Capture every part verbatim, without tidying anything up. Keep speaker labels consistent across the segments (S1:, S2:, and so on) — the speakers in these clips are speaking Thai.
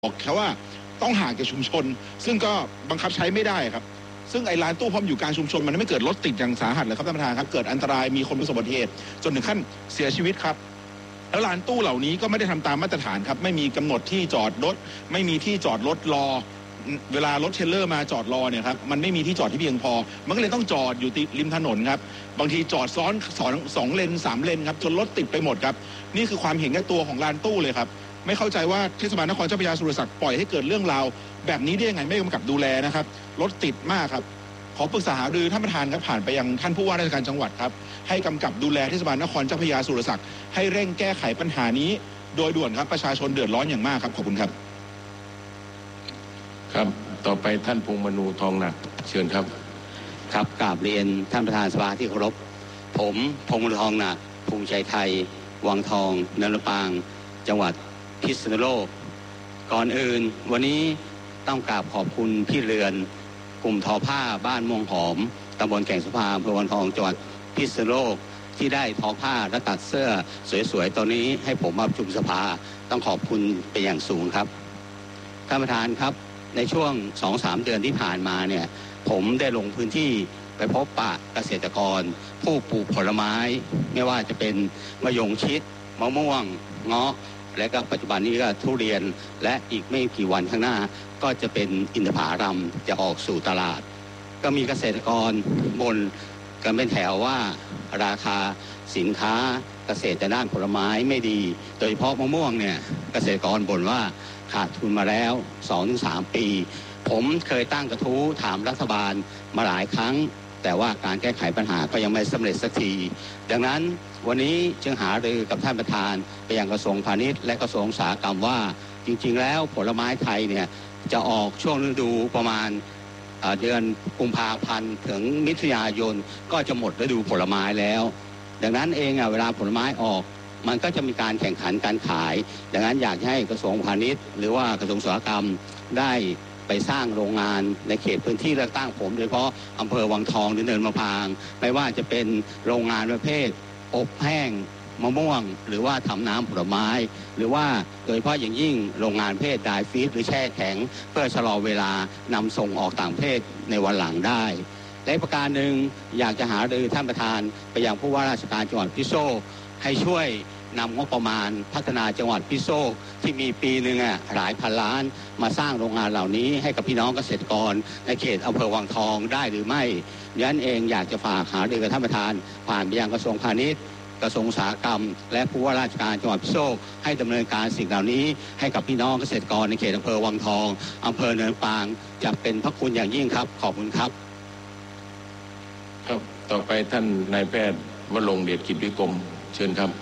S1: บอกแค่ว่าต้องห่างจากชุมชนซึ่งก็บังคับใช้ไม่ได้ครับซึ่งไอ้ร้านตู้พอมอยู่กลางชุมชนมันไม่เกิดรถติดอย่างสาหัสเลยครับท่านประธานครับเกิดอันตรายมีคนประสบอุบัติเหตุจนถึงขั้นเสียชีวิตครับแล้วร้านตู้เหล่านี้ก็ไม่ได้ทำตามมาตรฐานครับไม่มีกำหนดที่จอดรถไม่มีที่จอดรถรอเวลารถเทรลเลอร์มาจอดรอเนี่ยครับมันไม่มีที่จอดที่เพียงพอมันก็เลยต้องจอดอยู่ติดริมถนนครับบางทีจอดซ้อนสองสองเลนสามเลนครับจนรถติดไปหมดครับนี่คือความเห็นแก่ตัวของร้านตู้เลยครับไม่เข้าใจว่าเทศบาลนครเจ้าพระยาสุรศักดิ์ปล่อยให้เกิดเรื่องราวแบบนี้ได้ยังไงไม่กำกับดูแลนะครับรถติดมากครับขอปรึกษาหารือท่านประธานครับผ่านไปยังท่านผู้ว่าราชการจังหวัดครับให้กำกับดูแลเทศบาลนครเจ้าพระยาสุรศักดิ์ให้เร่งแก้ไขปัญหานี้โดยด่วนครับประชาชนเดือดร้อนอย่างมากครับขอบคุณครับ
S2: ครับต่อไปท่านพงษ์มนูทองหนักเชิญครับ
S3: ครับกราบเรียนท่านประธานสภาที่เคารพผมพงษ์มนูทองหนักภูมิใจไทยวังทองนนปางจังหวัดพิษณุโลกก่อนอื่นวันนี้ต้องกราบขอบคุณพี่เรือนกลุ่มทอผ้าบ้านม่วงหอมตำบลแก่งสุภาอำเภอวังทองจังหวัดพิษณุโลกที่ได้ทอผ้าและตัดเสื้อสวยๆตัวนี้ให้ผมมาประชุมสภาต้องขอบคุณเป็นอย่างสูงครับท่านประธานครับในช่วง สองถึงสาม เดือนที่ผ่านมาเนี่ยผมได้ลงพื้นที่ไปพบปะเกษตรกรผู้ปลูกผลไม้ไม่ว่าจะเป็นมะยงชิดมะม่วงเงาะและก็ปัจจุบันนี้ก็ทุเรียนและอีกไม่กี่วันข้างหน้าก็จะเป็นอินทผลัมจะออกสู่ตลาดก็มีเกษตรกรบ่นกันเป็นแถวว่าราคาสินค้าเกษตรด้านผลไม้ไม่ดีโดยเฉพาะมะม่วงเนี่ยเกษตรกรบ่นว่าขาดทุนมาแล้ว สองถึงสาม ปีผมเคยตั้งกระทู้ถามรัฐบาลมาหลายครั้งแต่ว่าการแก้ไขปัญหาก็ยังไม่สำเร็จสักทีดังนั้นวันนี้จึงหารือกับท่านประธานไปยังกระทรวงพาณิชย์และกระทรวงอุตสาหกรรมว่าจริงๆแล้วผลไม้ไทยเนี่ยจะออกช่วงฤดูประมาณเดือนกุมภาพันธ์ถึงมิถุนายนก็จะหมดฤดูผลไม้แล้วดังนั้นเองอ่ะเวลาผลไม้ออกมันก็จะมีการแข่งขันการขายดังนั้นอยากให้กระทรวงพาณิชย์หรือว่ากระทรวงอุตสาหกรรมได้ไปสร้างโรงงานในเขตพื้นที่เลือกตั้งผมโดยเฉพาะอำเภอวังทองหรือเนินมะพร้าวไม่ว่าจะเป็นโรงงานประเภทอบแห้งมะม่วงหรือว่าทำน้ำผลไม้หรือว่าโดยเฉพาะอย่างยิ่งโรงงานประเภทไดฟรีซหรือแช่แข็งเพื่อชะลอเวลานำส่งออกต่างประเทศในวันหลังได้และประการหนึ่งอยากจะหารือท่านประธานไปยังผู้ว่าราชการจังหวัดพิษณุโลกให้ช่วยนำงบประมาณพัฒนาจังหวัดพิษณุโลกที่มีปีหนึ่งอ่ะหลายพันล้านมาสร้างโรงงานเหล่านี้ให้กับพี่น้องเกษตรกรในเขตอำเภอวังทองได้หรือไม่ดังนั้นเองอยากจะฝากหารือกับท่านประธานผ่านไปยังกระทรวงพาณิชย์กระทรวงอุตสาหกรรมและผู้ว่าราชการจังหวัดพิษณุโลกให้ดำเนินการสิ่งเหล่านี้ให้กับพี่น้องเกษตรกรในเขตอำเภอวังทองอำเภอเนินปางจะเป็นพระคุณอย่างยิ่งครับขอบคุณครับ
S2: ครับต่อไปท่านนายแพทย์วรงค์เดชกิจวิกรมเชิญครับ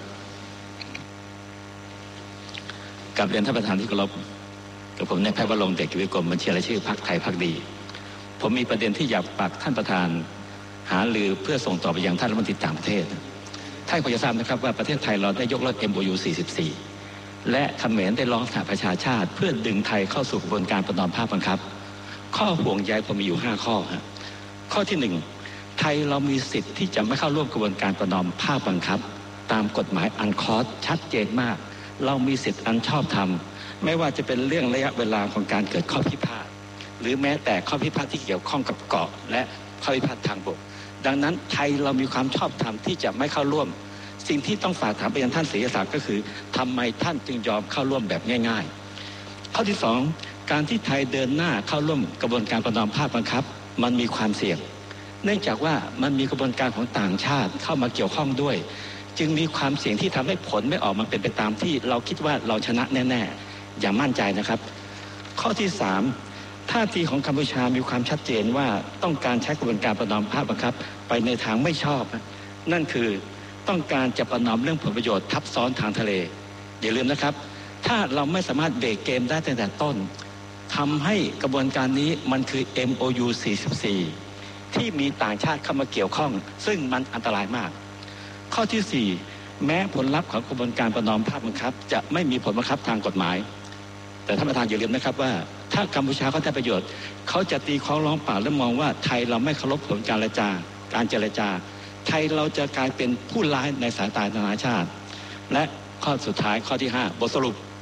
S4: กับเรียนท่านประธานที่เคารพกับผมนายแพทย์วรงค์เดชกิจวิกรมบัญชีรายชื่อพรรคไทยพรรคดีผมมีประเด็นที่อยากฝากท่านประธานหารือเพื่อส่งต่อไปยังท่านรัฐมนตรีต่างประเทศท่านคงจะทราบนะครับว่าประเทศไทยเราได้ยกเลิก เอ็ม โอ ยู สี่สิบสี่ และเขมรได้ร้องสหประชาชาติเพื่อดึงไทยเข้าสู่กระบวนการประนอมภาคบังคับข้อห่วงใยผมมีอยู่ห้าข้อฮะข้อที่หนึ่งไทยเรามีสิทธิ์ที่จะไม่เข้าร่วมกระบวนการประนอมภาคบังคับตามกฎหมายอันคลอสชัดเจนมากเรามีสิทธิ์อันชอบธรรมไม่ว่าจะเป็นเรื่องระยะเวลาของการเกิดข้อพิพาทหรือแม้แต่ข้อพิพาทที่เกี่ยวข้องกับเกาะและข้อพิพาททางบกดังนั้นไทยเรามีความชอบธรรมที่จะไม่เข้าร่วมสิ่งที่ต้องฝากถามไปยังท่านศรีศักดิ์ก็คือทำไมท่านจึงยอมเข้าร่วมแบบง่ายๆข้อที่สองการที่ไทยเดินหน้าเข้าร่วมกระบวนการประนอมภาคบังคับมันมีความเสี่ยงเนื่องจากว่ามันมีกระบวนการของต่างชาติเข้ามาเกี่ยวข้องด้วยจึงมีความเสี่ยงที่ทำให้ผลไม่ออกมาเป็นไปตามที่เราคิดว่าเราชนะแน่ๆอย่ามั่นใจนะครับข้อที่สามท่าทีของกัมพูชามีความชัดเจนว่าต้องการใช้กระบวนการประนอมภาคบังคับไปในทางไม่ชอบนั่นคือต้องการจะประนอมเรื่องผลประโยชน์ทับซ้อนทางทะเลอย่าลืมนะครับถ้าเราไม่สามารถเบรกเกมได้ตั้งแต่ต้นทำให้กระบวนการนี้มันคือ เอ็ม โอ ยู สี่สิบสี่ ที่มีต่างชาติเข้ามาเกี่ยวข้องซึ่งมันอันตรายมากข้อที่สี่แม้ผลลัพธ์ของกระบวนการประนอมภาคบังคับจะไม่มีผลบังคับทางกฎหมายแต่ท่านประธานอย่าลืมนะครับว่าถ้ากัมพูชาเขาได้ประโยชน์เขาจะตีข้อร้องเปล่าและมองว่าไทยเราไม่เคารพผลการเจรจาการเจรจาไทยเราจะกลายเป็นผู้ร้ายในสายตานานาชาติและข้อสุดท้ายข้อที่ห้าบทสรุป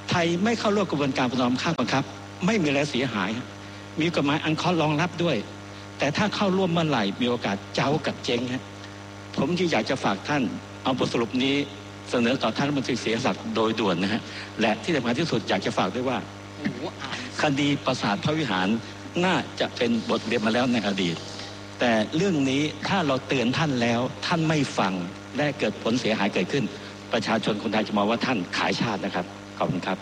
S4: ไทยไม่เข้าร่วมกระบวนการประนอมข้างบังคับไม่มีอะไรเสียหายมีกฎหมายอันคอรองรับด้วยแต่ถ้าเข้าร่วมเมื่อไหร่มีโอกาสเจ้ากับเจ๊งฮะผมจึงอยากจะฝากท่านเอาบทสรุปนี้เสนอต่อท่านรัฐมนตรีเสียศักดิ์โดยด่วนนะฮะและที่สำคัญที่สุดอยากจะฝากด้วยว่าคดีปราสาทพระวิหารน่าจะเป็นบทเรียนมาแล้วในอดีตแต่เรื่องนี้ถ้าเราเตือนท่านแล้วท่านไม่ฟังและเกิดผลเสียหายเกิดขึ้นประชาชนคนไทยจะมองว่าท่านขายชาตินะครับขอบคุณครับ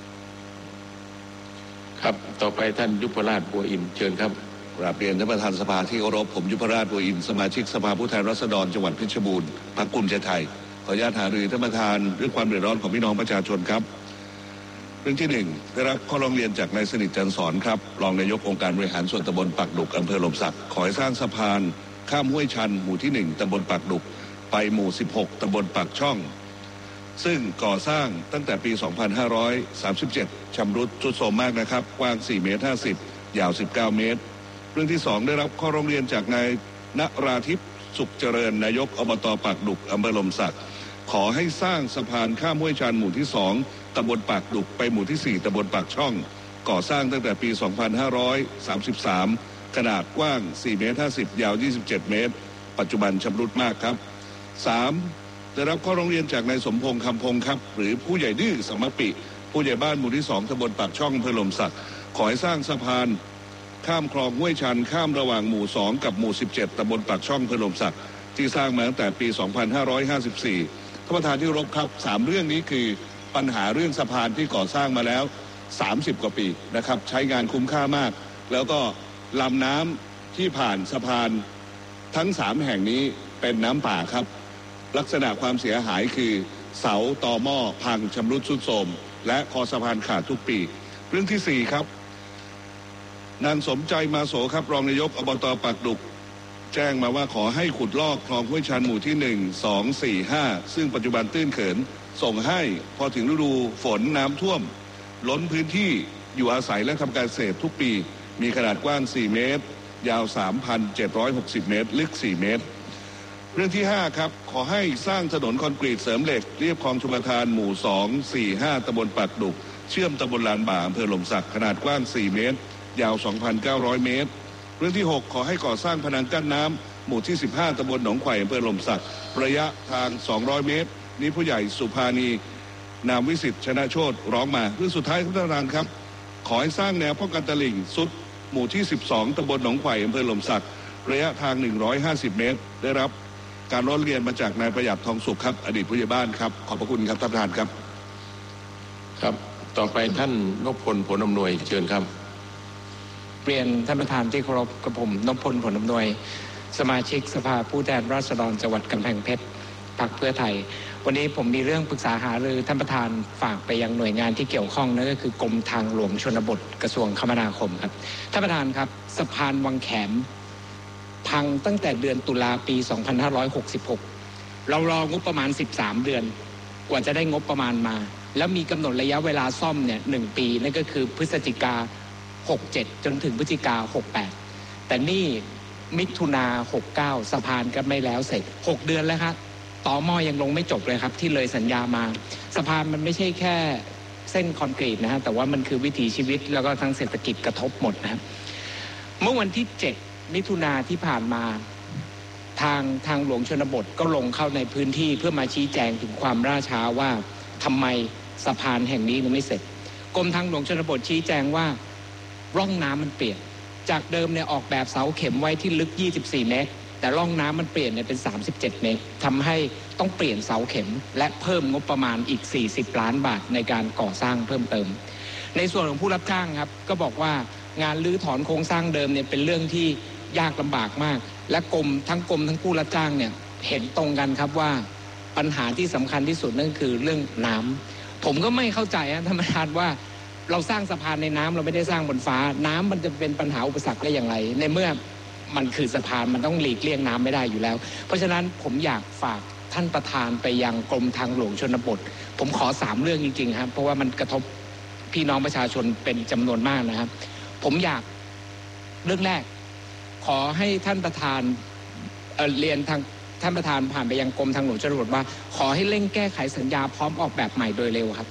S2: ครับต่อไปท่านยุพราชบัวอินทร์เชิญครับ
S5: กราบเรียนท่านประธานสภาที่เคารพผมยุพราชบัวอินทร์สมาชิกสภาผู้แทนราษฎรจังหวัดเพชรบูรณ์พรรคภูมิใจไทยขออนุญาตหารือท่านประธานเรื่องความเดือดร้อนของพี่น้องประชาชนครับเรื่องที่หนึ่งได้รับข้อร้องเรียนจากนายสนิทจันทร์สอนครับรองนายกองค์การบริหารส่วนตำบลปากดุกอำเภอหลมสักขอให้สร้างสะพานข้ามห้วยชันหมู่ที่หนึ่งตำบลปากดุกไปหมู่สิบหกตำบลปากช่องซึ่งก่อสร้างตั้งแต่ปี สองพันห้าร้อยสามสิบเจ็ด ชำรุดทรุดโทรมมากนะครับกว้าง สี่เมตรห้าสิบ ยาว สิบเก้าเมตรเรื่องที่สองได้รับข้อร้องเรียนจากนายณราธิปสุขเจริญนายกอบตปากดุกอำเภอหลมสักขอให้สร้างสะพานข้ามห้วยชันหมู่ที่สองตำบลปากดุกไปหมู่ที่สี่ตำบลปากช่องก่อสร้างตั้งแต่ปี สองพันห้าร้อยสามสิบสาม ขนาดกว้าง สี่เมตรห้าสิบ ยาว ยี่สิบเจ็ดเมตรปัจจุบันชำรุดมากครับสามได้รับข้อร้องเรียนจากนายสมพงษ์คำพงษ์ครับหรือผู้ใหญ่ดื้อสมปิผู้ใหญ่บ้านหมู่ที่สองตำบลปากช่องอำเภอหลมสักขอให้สร้างสะพานข้ามคลองห้วยชันข้ามระหว่างหมู่สองกับหมู่สิบเจ็ดตำบลปากช่องอำเภอหลมสักที่สร้างมาตั้งแต่ปี สองพันห้าร้อยห้าสิบสี่ ท่านประธานที่เคารพครับสามเรื่องนี้คือปัญหาเรื่องสะพานที่ก่อสร้างมาแล้วสามสิบกว่าปีนะครับใช้งานคุ้มค่ามากแล้วก็ลำน้ำที่ผ่านสะพานทั้งสามแห่งนี้เป็นน้ำป่าครับลักษณะความเสียหายคือเสาตอหม้อพังชำรุดทรุดโทรมและคอสะพานขาดทุกปีเรื่องที่สี่ครับนางสมใจมาโสครับรองนายกอบตปากดุกแจ้งมาว่าขอให้ขุดลอกคลองห้วยชันหมู่ที่หนึ่ง สอง สี่ ห้าซึ่งปัจจุบันตื้นเขินส่งให้พอถึงฤดูฝนน้ำท่วมล้นพื้นที่อยู่อาศัยและทำการเกษตรทุกปีมีขนาดกว้างสี่เมตรยาว สามพันเจ็ดร้อยหกสิบ เมตรลึกสี่เมตรเรื่องที่ห้าครับขอให้สร้างถนนคอนกรีตเสริมเหล็กเรียบคลองชลประทานหมู่สอง สี่ ห้าตำบลปากดุกเชื่อมตำบลลานบ่าอำเภอหลมสักขนาดกว้างสี่เมตรยาว สองพันเก้าร้อย เมตรเรื่องที่หกขอให้ก่อสร้างพนังกั้นน้ำหมู่ที่สิบห้าตำบลหนองไข่อำเภอหลมสักระยะทางสองร้อยเมตรนี้ผู้ใหญ่สุภานีนามวิสิทธิ์ชนะโชติร้องมาเรื่องสุดท้ายท่านประธานครับขอให้สร้างแนวป้องกันตลิ่งสุดหมู่ที่สิบสองตำบลหนองไข่อำเภอหลมสักระยะทางหนึ่งร้อยห้าสิบเมตรได้รับการร้องเรียนมาจากนายประหยัดทองสุขครับอดีตผู้ใหญ่บ้านครับขอบพระคุณครับท่านประธานครับ
S2: ครับต่อไปท่านนพพลผลอำนวยเชิญครับ
S6: เรียนท่านประธานที่เคารพกับผมนพพลผลอำนวยสมาชิกสภาผู้แทนราษฎรจังหวัดกำแพงเพชรพรรคเพื่อไทยวันนี้ผมมีเรื่องปรึกษาหารือท่านประธานฝากไปยังหน่วยงานที่เกี่ยวข้องนั่นก็คือกรมทางหลวงชนบทกระทรวงคมนาคมครับท่านประธานครับสะพานวังแขมพังตั้งแต่เดือนตุลาปีสองพันห้าร้อยหกสิบหกเรารองบประมาณสิบสามเดือนกว่าจะได้งบประมาณมาแล้วมีกำหนดระยะเวลาซ่อมเนี่ยหนึ่งปีนั่นก็คือพฤศจิกาหกเจ็ดจนถึงพฤศจิกาหกแปดแต่นี่มิถุนาหกเก้าสะพานก็ไม่แล้วเสร็จหกเดือนแล้วครับต่อหม้อยังลงไม่จบเลยครับที่เลยสัญญามาสะพานมันไม่ใช่แค่เส้นคอนกรีตนะฮะแต่ว่ามันคือวิถีชีวิตแล้วก็ทั้งเศรษฐกิจกระทบหมดนะครับเมื่อวันที่เจ็ดมิถุนาที่ผ่านมาทางทางหลวงชนบทก็ลงเข้าในพื้นที่เพื่อมาชี้แจงถึงความล่าช้าว่าทำไมสะพานแห่งนี้ยังไม่เสร็จกรมทางหลวงชนบทชี้แจงว่าร่องน้ำมันเปลี่ยนจากเดิมเนี่ยออกแบบเสาเข็มไว้ที่ลึกยี่สิบสี่เมตรแต่ร่องน้ำมันเปลี่ยนเนี่ยเป็นสามสิบเจ็ดเมตรทำให้ต้องเปลี่ยนเสาเข็มและเพิ่มงบประมาณอีกสี่สิบล้านบาทในการก่อสร้างเพิ่มเติมในส่วนของผู้รับจ้างครับก็บอกว่างานรื้อถอนโครงสร้างเดิมเนี่ยเป็นเรื่องที่ยากลำบากมากและกรมทั้งกรมทั้งผู้รับจ้างเนี่ยเห็นตรงกันครับว่าปัญหาที่สำคัญที่สุดนั่นคือเรื่องน้ำผมก็ไม่เข้าใจนะท่านประธานว่าเราสร้างสะพานในน้ำเราไม่ได้สร้างบนฟ้าน้ำมันจะเป็นปัญหาอุปสรรคได้อย่างไรในเมื่อมันคือสะพานมันต้องหลีกเลี่ยงน้ำไม่ได้อยู่แล้วเพราะฉะนั้นผมอยากฝากท่านประธานไปยังกรมทางหลวงชนบทผมขอสามเรื่องจริงๆครับเพราะว่ามันกระทบพี่น้องประชาชนเป็นจำนวนมากนะครับผมอยากเรื่องแรกขอให้ท่านประธานเอ่อเรียนทางท่านประธานผ่านไปยังกรมทางหลวงชนบทว่าขอให้เร่งแก้ไขสัญญาพร้อมออกแบบใหม่โดยเร็วครับ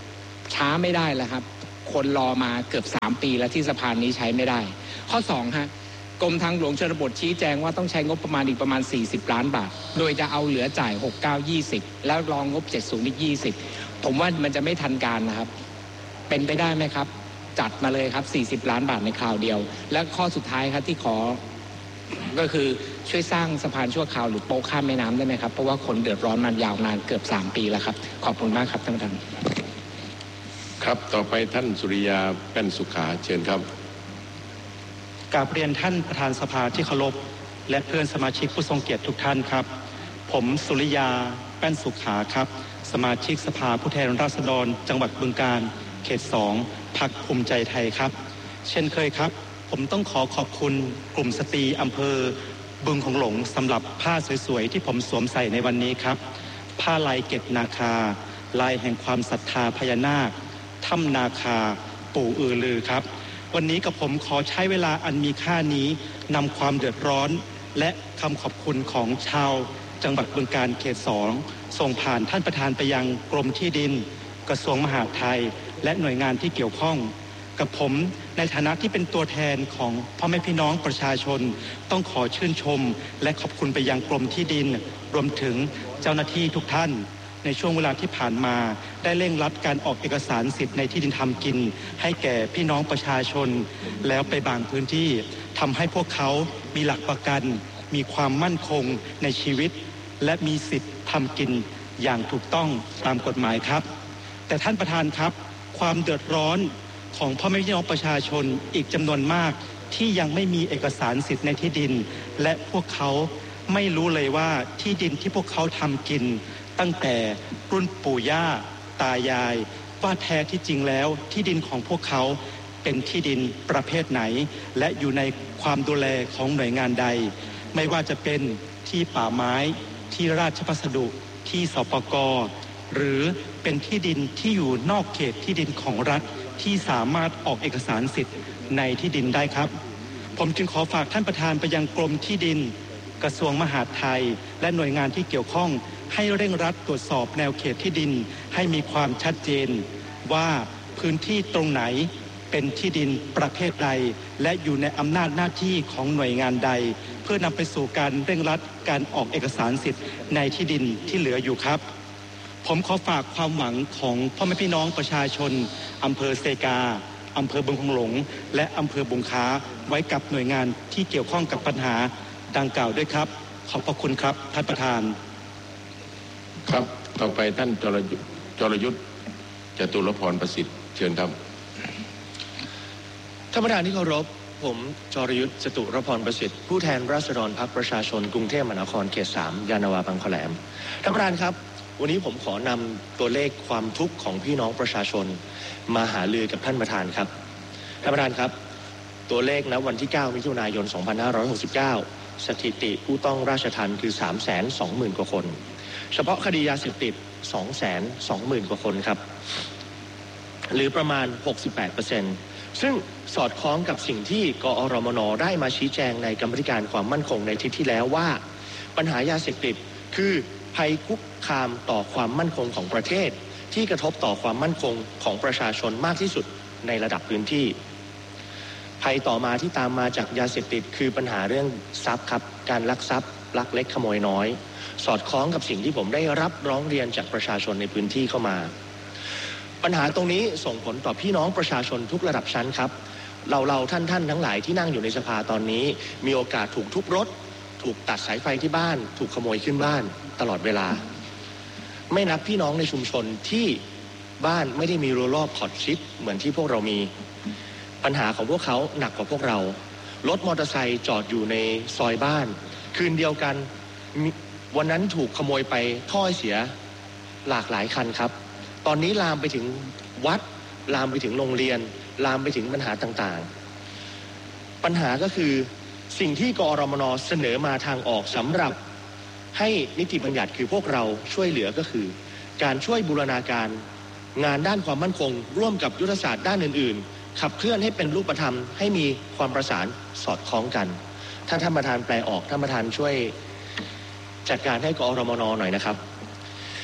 S6: ช้าไม่ได้แล้วครับคนรอมาเกือบสามปีแล้วที่สะพานนี้ใช้ไม่ได้ข้อสองฮะกรมทางหลวงชนบทชี้แจงว่าต้องใช้งบประมาณอีกประมาณสี่สิบล้านบาทโดยจะเอาเหลือจ่ายหก เก้า ยี่สิบแล้วรองงบเจ็ดสิบอีกยี่สิบผมว่ามันจะไม่ทันการนะครับเป็นไปได้ไหมครับจัดมาเลยครับสี่สิบล้านบาทในคราวเดียวและข้อสุดท้ายครับที่ขอก็คือช่วยสร้างสะพานชั่วคราวหรือโป๊ะข้ามแม่น้ำได้ไหมครับเพราะว่าคนเดือดร้อนมายาวนานเกือบสามปีแล้วครับขอบคุณมากครับท่านประธาน
S2: ครับต่อไปท่านสุริยาแป้นสุขาเชิญครับ
S7: กราบเรียนท่านประธานสภาที่เคารพและเพื่อนสมาชิกผู้ทรงเกียรติทุกท่านครับผมสุริยาแป้นสุขาครับสมาชิกสภาผู้แทนราษฎรจังหวัดบึงกาฬเขตสองพรรคภูมิใจไทยครับเช่นเคยครับผมต้องขอขอบคุณกลุ่มสตรีอำเภอบึงของหลงสำหรับผ้าสวยๆที่ผมสวมใส่ในวันนี้ครับผ้าลายเกตนาคาลายแห่งความศรัทธาพญานาคถ้ำนาคาปู่อือลือครับวันนี้กับผมขอใช้เวลาอันมีค่านี้นำความเดือดร้อนและคำขอบคุณของชาวจังหวัดบึงกาฬเขตสองส่งผ่านท่านประธานไปยังกรมที่ดินกระทรวงมหาดไทยและหน่วยงานที่เกี่ยวข้องกับผมในฐานะที่เป็นตัวแทนของพ่อแม่พี่น้องประชาชนต้องขอชื่นชมและขอบคุณไปยังกรมที่ดินรวมถึงเจ้าหน้าที่ทุกท่านในช่วงเวลาที่ผ่านมาได้เร่งรัดการออกเอกสารสิทธิ์ในที่ดินทำกินให้แก่พี่น้องประชาชนแล้วไปบางพื้นที่ทำให้พวกเขามีหลักประกันมีความมั่นคงในชีวิตและมีสิทธิ์ทำกินอย่างถูกต้องตามกฎหมายครับแต่ท่านประธานครับความเดือดร้อนของพ่อแม่พี่น้องประชาชนอีกจำนวนมากที่ยังไม่มีเอกสารสิทธิ์ในที่ดินและพวกเขาไม่รู้เลยว่าที่ดินที่พวกเขาทำกินตั้งแต่รุ่นปู่ย่าตายายว่าแท้ที่จริงแล้วที่ดินของพวกเขาเป็นที่ดินประเภทไหนและอยู่ในความดูแลของหน่วยงานใดไม่ว่าจะเป็นที่ป่าไม้ที่ราชพัสดุที่สปก.หรือเป็นที่ดินที่อยู่นอกเขตที่ดินของรัฐที่สามารถออกเอกสารสิทธิ์ในที่ดินได้ครับผมจึงขอฝากท่านประธานไปยังกรมที่ดินกระทรวงมหาดไทยและหน่วยงานที่เกี่ยวข้องให้เร่งรัดตรวจสอบแนวเขตที่ดินให้มีความชัดเจนว่าพื้นที่ตรงไหนเป็นที่ดินประเภทใดและอยู่ในอำนาจหน้าที่ของหน่วยงานใดเพื่อนำไปสู่การเร่งรัดการออกเอกสารสิทธิ์ในที่ดินที่เหลืออยู่ครับผมขอฝากความหวังของพ่อแม่พี่น้องประชาชนอำเภอเซกาอำเภอบึงคงหลงและอำเภอบุงค้าไว้กับหน่วยงานที่เกี่ยวข้องกับปัญหาดังกล่าวด้วยครับขอบพระคุณครับท่านประธาน
S2: ครับต่อไปท่านจรยุทธ์จรยุทธ์จตุรพรประสิทธิ์เชิญครับ
S8: ท่านประธานที่เคารพผมจรยุทธ์จตุรพรประสิทธิ์ผู้แทนราษฎรพรรคประชาชนกรุงเทพมหานครเขตสามยานนาวาบางขแหลมท่านประธานครับวันนี้ผมขอนำตัวเลขความทุกข์ของพี่น้องประชาชนมาหารือกับท่านประธานครับท่านประธานครับตัวเลขณวันที่เก้ามิถุนายนสองพันห้าร้อยหกสิบเก้าสถิติผู้ต้องราชทัณฑ์คือ สามแสนสองหมื่น กว่าคนเฉพาะคดียาเสพติด สองแสนสองหมื่น กว่าคนครับหรือประมาณ หกสิบแปดเปอร์เซ็นต์ ซึ่งสอดคล้องกับสิ่งที่กอรมนได้มาชี้แจงในกรรมาธิการความมั่นคงในอาทิตย์ที่แล้วว่าปัญหายาเสพติดคือภัยคุกคามต่อความมั่นคงของประเทศที่กระทบต่อความมั่นคงของประชาชนมากที่สุดในระดับพื้นที่ภัยต่อมาที่ตามมาจากยาเสพติดคือปัญหาเรื่องทรัพย์ครับการลักทรัพย์ลักเล็กขโมยน้อยสอดคล้องกับสิ่งที่ผมได้รับร้องเรียนจากประชาชนในพื้นที่เข้ามาปัญหาตรงนี้ส่งผลต่อพี่น้องประชาชนทุกระดับชั้นครับเราเราท่านท่านทั้งหลายที่นั่งอยู่ในสภาตอนนี้มีโอกาสถูกทุบรถถูกตัดสายไฟที่บ้านถูกขโมยขึ้นบ้านตลอดเวลาไม่นับพี่น้องในชุมชนที่บ้านไม่ได้มีรั้วรอบขอดชิดเหมือนที่พวกเรามีปัญหาของพวกเขาหนักกว่าพวกเรารถมอเตอร์ไซค์จอดอยู่ในซอยบ้านคืนเดียวกันวันนั้นถูกขโมยไปถ้อยเสียหลากหลายคันครับตอนนี้ลามไปถึงวัดลามไปถึงโรงเรียนลามไปถึงปัญหาต่างๆปัญหาก็คือสิ่งที่กอรมนเสนอมาทางออกสำหรับให้นิติบัญญัติคือพวกเราช่วยเหลือก็คือการช่วยบูรณาการงานด้านความมั่นคงร่วมกับยุทธศาสตร์ด้านอื่นๆขับเคลื่อนให้เป็นรูปธรรมให้มีความประสานสอดคล้องกันท่านท่านประธานแปลออกท่านประธานช่วยจัดการให้กอรมนหน่อยนะครับ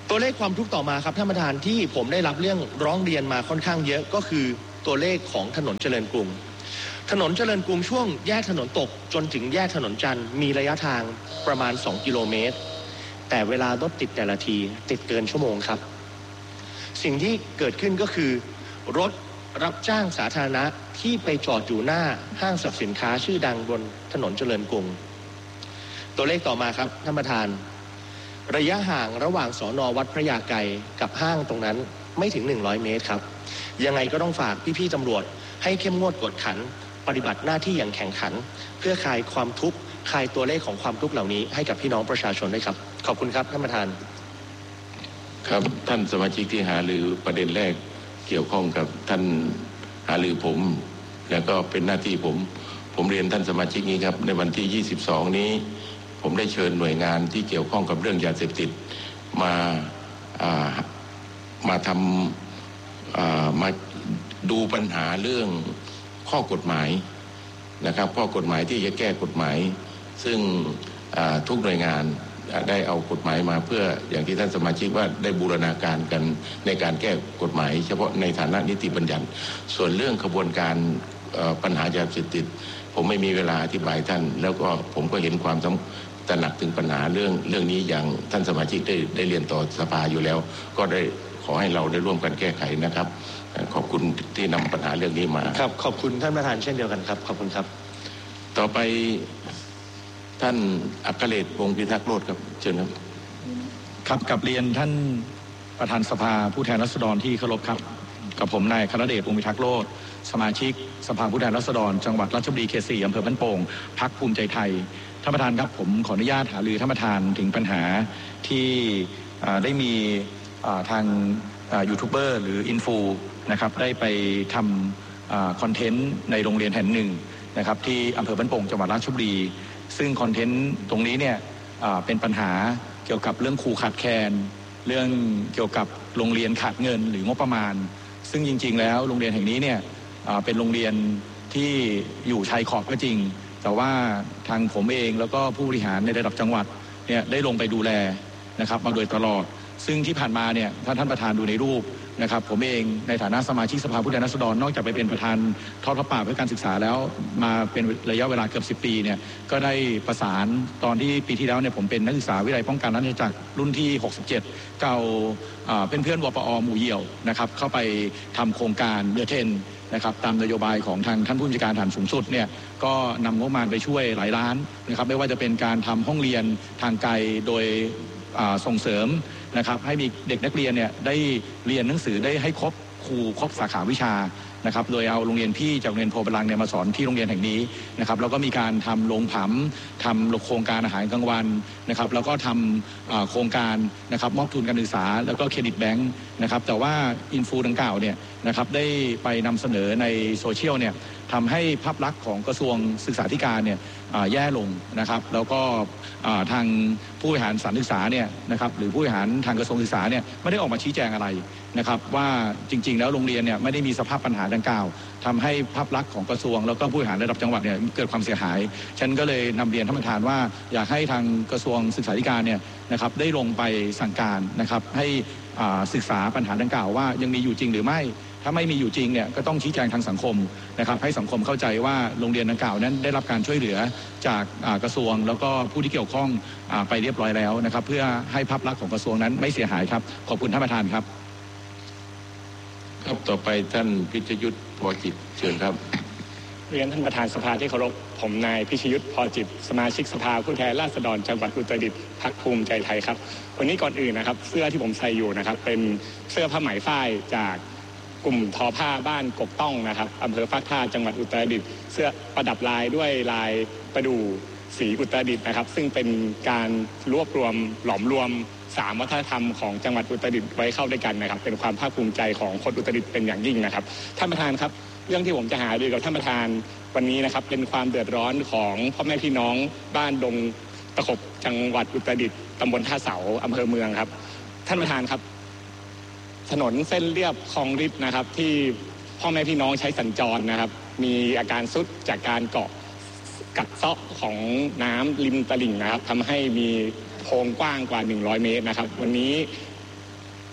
S8: ตัวเลขความทุกข์ต่อมาครับท่านประธานที่ผมได้รับเรื่องร้องเรียนมาค่อนข้างเยอะก็คือตัวเลขของถนนเจริญกรุงถนนเจริญกรุงช่วงแยกถนนตกจนถึงแยกถนนจันทร์มีระยะทางประมาณสองกิโลเมตรแต่เวลารถติดแต่ละทีติดเกินชั่วโมงครับสิ่งที่เกิดขึ้นก็คือรถรับจ้างสาธารณะที่ไปจอดอยู่หน้าห้างสรรพสินค้าชื่อดังบนถนนเจริญกรุงตัวเลขต่อมาครับท่านประธานระยะห่างระหว่างสน.วัดพระยาไกรกับห้างตรงนั้นไม่ถึงหนึ่งร้อยเมตรครับยังไงก็ต้องฝากพี่ๆตำรวจให้เข้มงวดกวดขันปฏิบัติหน้าที่อย่างแข่งขันเพื่อคลายความทุกข์คลายตัวเลขของความทุกข์เหล่านี้ให้กับพี่น้องประชาชนด้วยครับขอบคุณครับท่านประธาน
S2: ครับท่านสมาชิกที่หารือประเด็นแรกเกี่ยวข้องกับท่านหารือผมแล้วก็เป็นหน้าที่ผมผมเรียนท่านสมาชิกนี้ครับในวันที่ยี่สิบสองนี้ผมได้เชิญหน่วยงานที่เกี่ยวข้องกับเรื่องยาเสพติดมาอ่ามาทำอ่ามาดูปัญหาเรื่องข้อกฎหมายนะครับข้อกฎหมายที่จะแก้กฎหมายซึ่งทุกหน่วยงานได้เอากฎหมายมาเพื่ออย่างที่ท่านสมาชิกว่าได้บูรณาการกันในการแก้กฎหมายเฉพาะในฐานะนิติบัญญัติส่วนเรื่องขบวนการปัญหายาเสพติดผมไม่มีเวลาอธิบายท่านแล้วก็ผมก็เห็นความตระหนักถึงปัญหาเรื่องเรื่องนี้อย่างท่านสมาชิกได้ได้เรียนต่อสภาอยู่แล้วก็ได้ขอให้เราได้ร่วมกันแก้ไขนะครับขอบคุณที่นำปัญหาเรื่องนี้มา
S8: ครับขอบคุณท่านประธานเช่นเดียวกันครับขอบคุณครับ
S2: ต่อไปท่านอัครเดชวงศ์พิทักษ์โลดครับเชิญครับ
S9: ครับกับเรียนท่านประธานสภาผู้แทนราษฎรที่เคารพครับกับผมนายอัครเดชวงศ์พิทักษ์โลดสมาชิกสภาผู้แทนราษฎรจังหวัดราชบุรีเขตสี่อำเภอบ้านโป่งพรรคภูมิใจไทยท่านประธานครับผมขออนุญาตหารือท่านประธานถึงปัญหาที่ได้มีทางยูทูบเบอร์หรืออินฟูนะครับได้ไปทำคอนเทนต์ในโรงเรียนแห่งหนึ่งนะครับที่อำเภอบ้านโป่งจังหวัดราชบุรีซึ่งคอนเทนต์ตรงนี้เนี่ยเป็นปัญหาเกี่ยวกับเรื่องครูขาดแคลนเรื่องเกี่ยวกับโรงเรียนขาดเงินหรืองบประมาณซึ่งจริงๆแล้วโรงเรียนแห่งนี้เนี่ยเป็นโรงเรียนที่อยู่ชายขอบก็จริงแต่ว่าทางผมเองแล้วก็ผู้บริหารในระดับจังหวัดเนี่ยได้ลงไปดูแลนะครับมาโดยตลอดซึ่งที่ผ่านมาเนี่ยถ้าท่านประธานดูในรูปนะครับผมเองในฐานะสมาชิกสภาผู้แทนราษฎรนอกจากไปเป็นประธานทอดพระป่าเพื่อการศึกษาแล้วมาเป็นระยะเวลาเกือบสิบปีเนี่ยก็ได้ประสานตอนที่ปีที่แล้วเนี่ยผมเป็นนักศึกษาวิทยาลัยป้องกันและบรรเทาจากรุ่นที่หกสิบเจ็ดเก่าเป็นเพื่อนวปอหมู่เหี่ยวนะครับเข้าไปทำโครงการเดือเทนนะครับตามนโยบายของทางท่านผู้บัญชาการฐานสูงสุดเนี่ยก็นำงบประมาณไปช่วยหลายล้านนะครับไม่ว่าจะเป็นการทำห้องเรียนทางไกลโดยส่งเสริมนะครับให้มีเด็กนักเรียนเนี่ยได้เรียนหนังสือได้ให้ครบครูครบสาขาวิชานะครับโดยเอาโรงเรียนพี่จากโรงเรียนโพบลังเนี่ยมาสอนที่โรงเรียนแห่งนี้นะครับแล้วก็มีการทำโรงผำทำโครงการอาหารกลางวันนะครับแล้วก็ทำโครงการนะครับมอบทุนการศึกษาแล้วก็เครดิตแบงค์นะครับแต่ว่าอินฟูดังกล่าวเนี่ยนะครับได้ไปนำเสนอในโซเชียลเนี่ยทำให้ภาพลักษณ์ของกระทรวงศึกษาธิการเนี่ยแย่ลงนะครับแล้วก็ทางผู้บริหารสถานศึกษาเนี่ยนะครับหรือผู้บริหารทางกระทรวงศึกษาเนี่ยไม่ได้ออกมาชี้แจงอะไรนะครับว่าจริงๆแล้วโรงเรียนเนี่ยไม่ได้มีสภาพปัญหาดังกล่าวทำให้ภาพลักษณ์ของกระทรวงแล้วก็ผู้บริหารระดับจังหวัดเนี่ยเกิดความเสียหายฉันก็เลยนำเรียนท่านประธานว่าอยากให้ทางกระทรวงศึกษาธิการเนี่ยนะครับได้ลงไปสั่งการนะครับให้ศึกษาปัญหาดังกล่าวว่ายังมีอยู่จริงหรือไม่ถ้าไม่มีอยู่จริงเนี่ยก็ต้องชี้แจงทางสังคมนะครับให้สังคมเข้าใจว่าโรงเรียนดังกล่าวนั้นได้รับการช่วยเหลือจากกระทรวงแล้วก็ผู้ที่เกี่ยวข้องไปเรียบร้อยแล้วนะครับเพื่อให้ภาพลักษณ์ของกระทรวงนั้นไม่เสียหายครับขอบคุณท่านประธานครับ
S2: ครับต่อไปท่านพิชยุทธพอจิตเชิญครับ
S10: เรียนท่านประธานสภาที่เคารพผมนายพิชยุทธพอจิตสมาชิกสภาผู้แทนราษฎรจังหวัดอุตรดิตถ์พรรคภูมิใจไทยครับวันนี้ก่อนอื่นนะครับเสื้อที่ผมใส่อยู่นะครับเป็นเสื้อผ้าไหมฝ้ายจากกลุ่มทอผ้าบ้านกกต้องนะครับอำเภอฟักท่าจังหวัดอุตรดิตถ์เสื้อประดับลายด้วยลายประดู่สีอุตรดิตถ์นะครับซึ่งเป็นการรวบรวมหลอมรวมสามวัฒนธรรมของจังหวัดอุตรดิตถ์ไว้เข้าด้วยกันนะครับเป็นความภาคภูมิใจของคนอุตรดิตถ์เป็นอย่างยิ่งนะครับท่านประธานครับเรื่องที่ผมจะหารือกับท่านประธานวันนี้นะครับเป็นความเดือดร้อนของพ่อแม่พี่น้องบ้านดงตะขบจังหวัดอุตรดิตถ์ตำบลท่าเสาอำเภอเมืองครับท่านประธานครับถนนเส้นเลียบคลองริบนะครับที่พ่อแม่พี่น้องใช้สัญจรนะครับมีอาการทรุดจากการเกาะกัดเซาะของน้ำริมตลิ่งนะครับทำให้มีโพรงกว้างกว่าหนึ่งร้อยเมตรนะครับวันนี้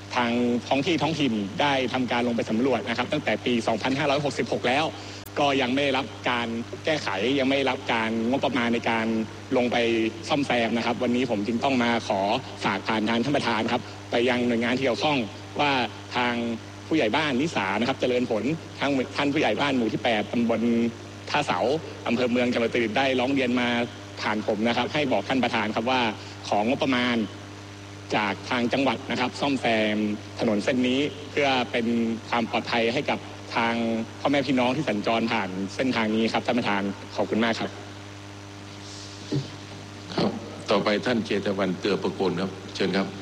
S10: ทางท้องที่ท้องถิ่นได้ทำการลงไปสำรวจนะครับตั้งแต่ปี สองพันห้าร้อยหกสิบหก แล้วก็ยังไม่ได้รับการแก้ไขยังไม่ได้รับการงบประมาณในการลงไปซ่อมแซมนะครับวันนี้ผมจึงต้องมาขอฝากผ่านทางท่านประธานครับไปยังหน่วยงานที่เกี่ยวข้องว่าทางผู้ใหญ่บ้านนิสานะครับเจริญผลทางท่านผู้ใหญ่บ้านหมู่ที่แปดตำบลท่าเสาอำเภอเมืองจังหวัดอุตรดิตถ์ได้ร้องเรียนมาผ่านผมนะครับให้บอกท่านประธานครับว่าของงบประมาณจากทางจังหวัดนะครับซ่อมแซมถนนเส้นนี้เพื่อเป็นความปลอดภัยให้กับทางพ่อแม่พี่น้องที่สัญจรผ่านเส้นทางนี้ครับท่านประธานขอบคุณมากครับ
S2: ครับต่อไปท่านเจตวันเตือประโคนครับเชิญครับ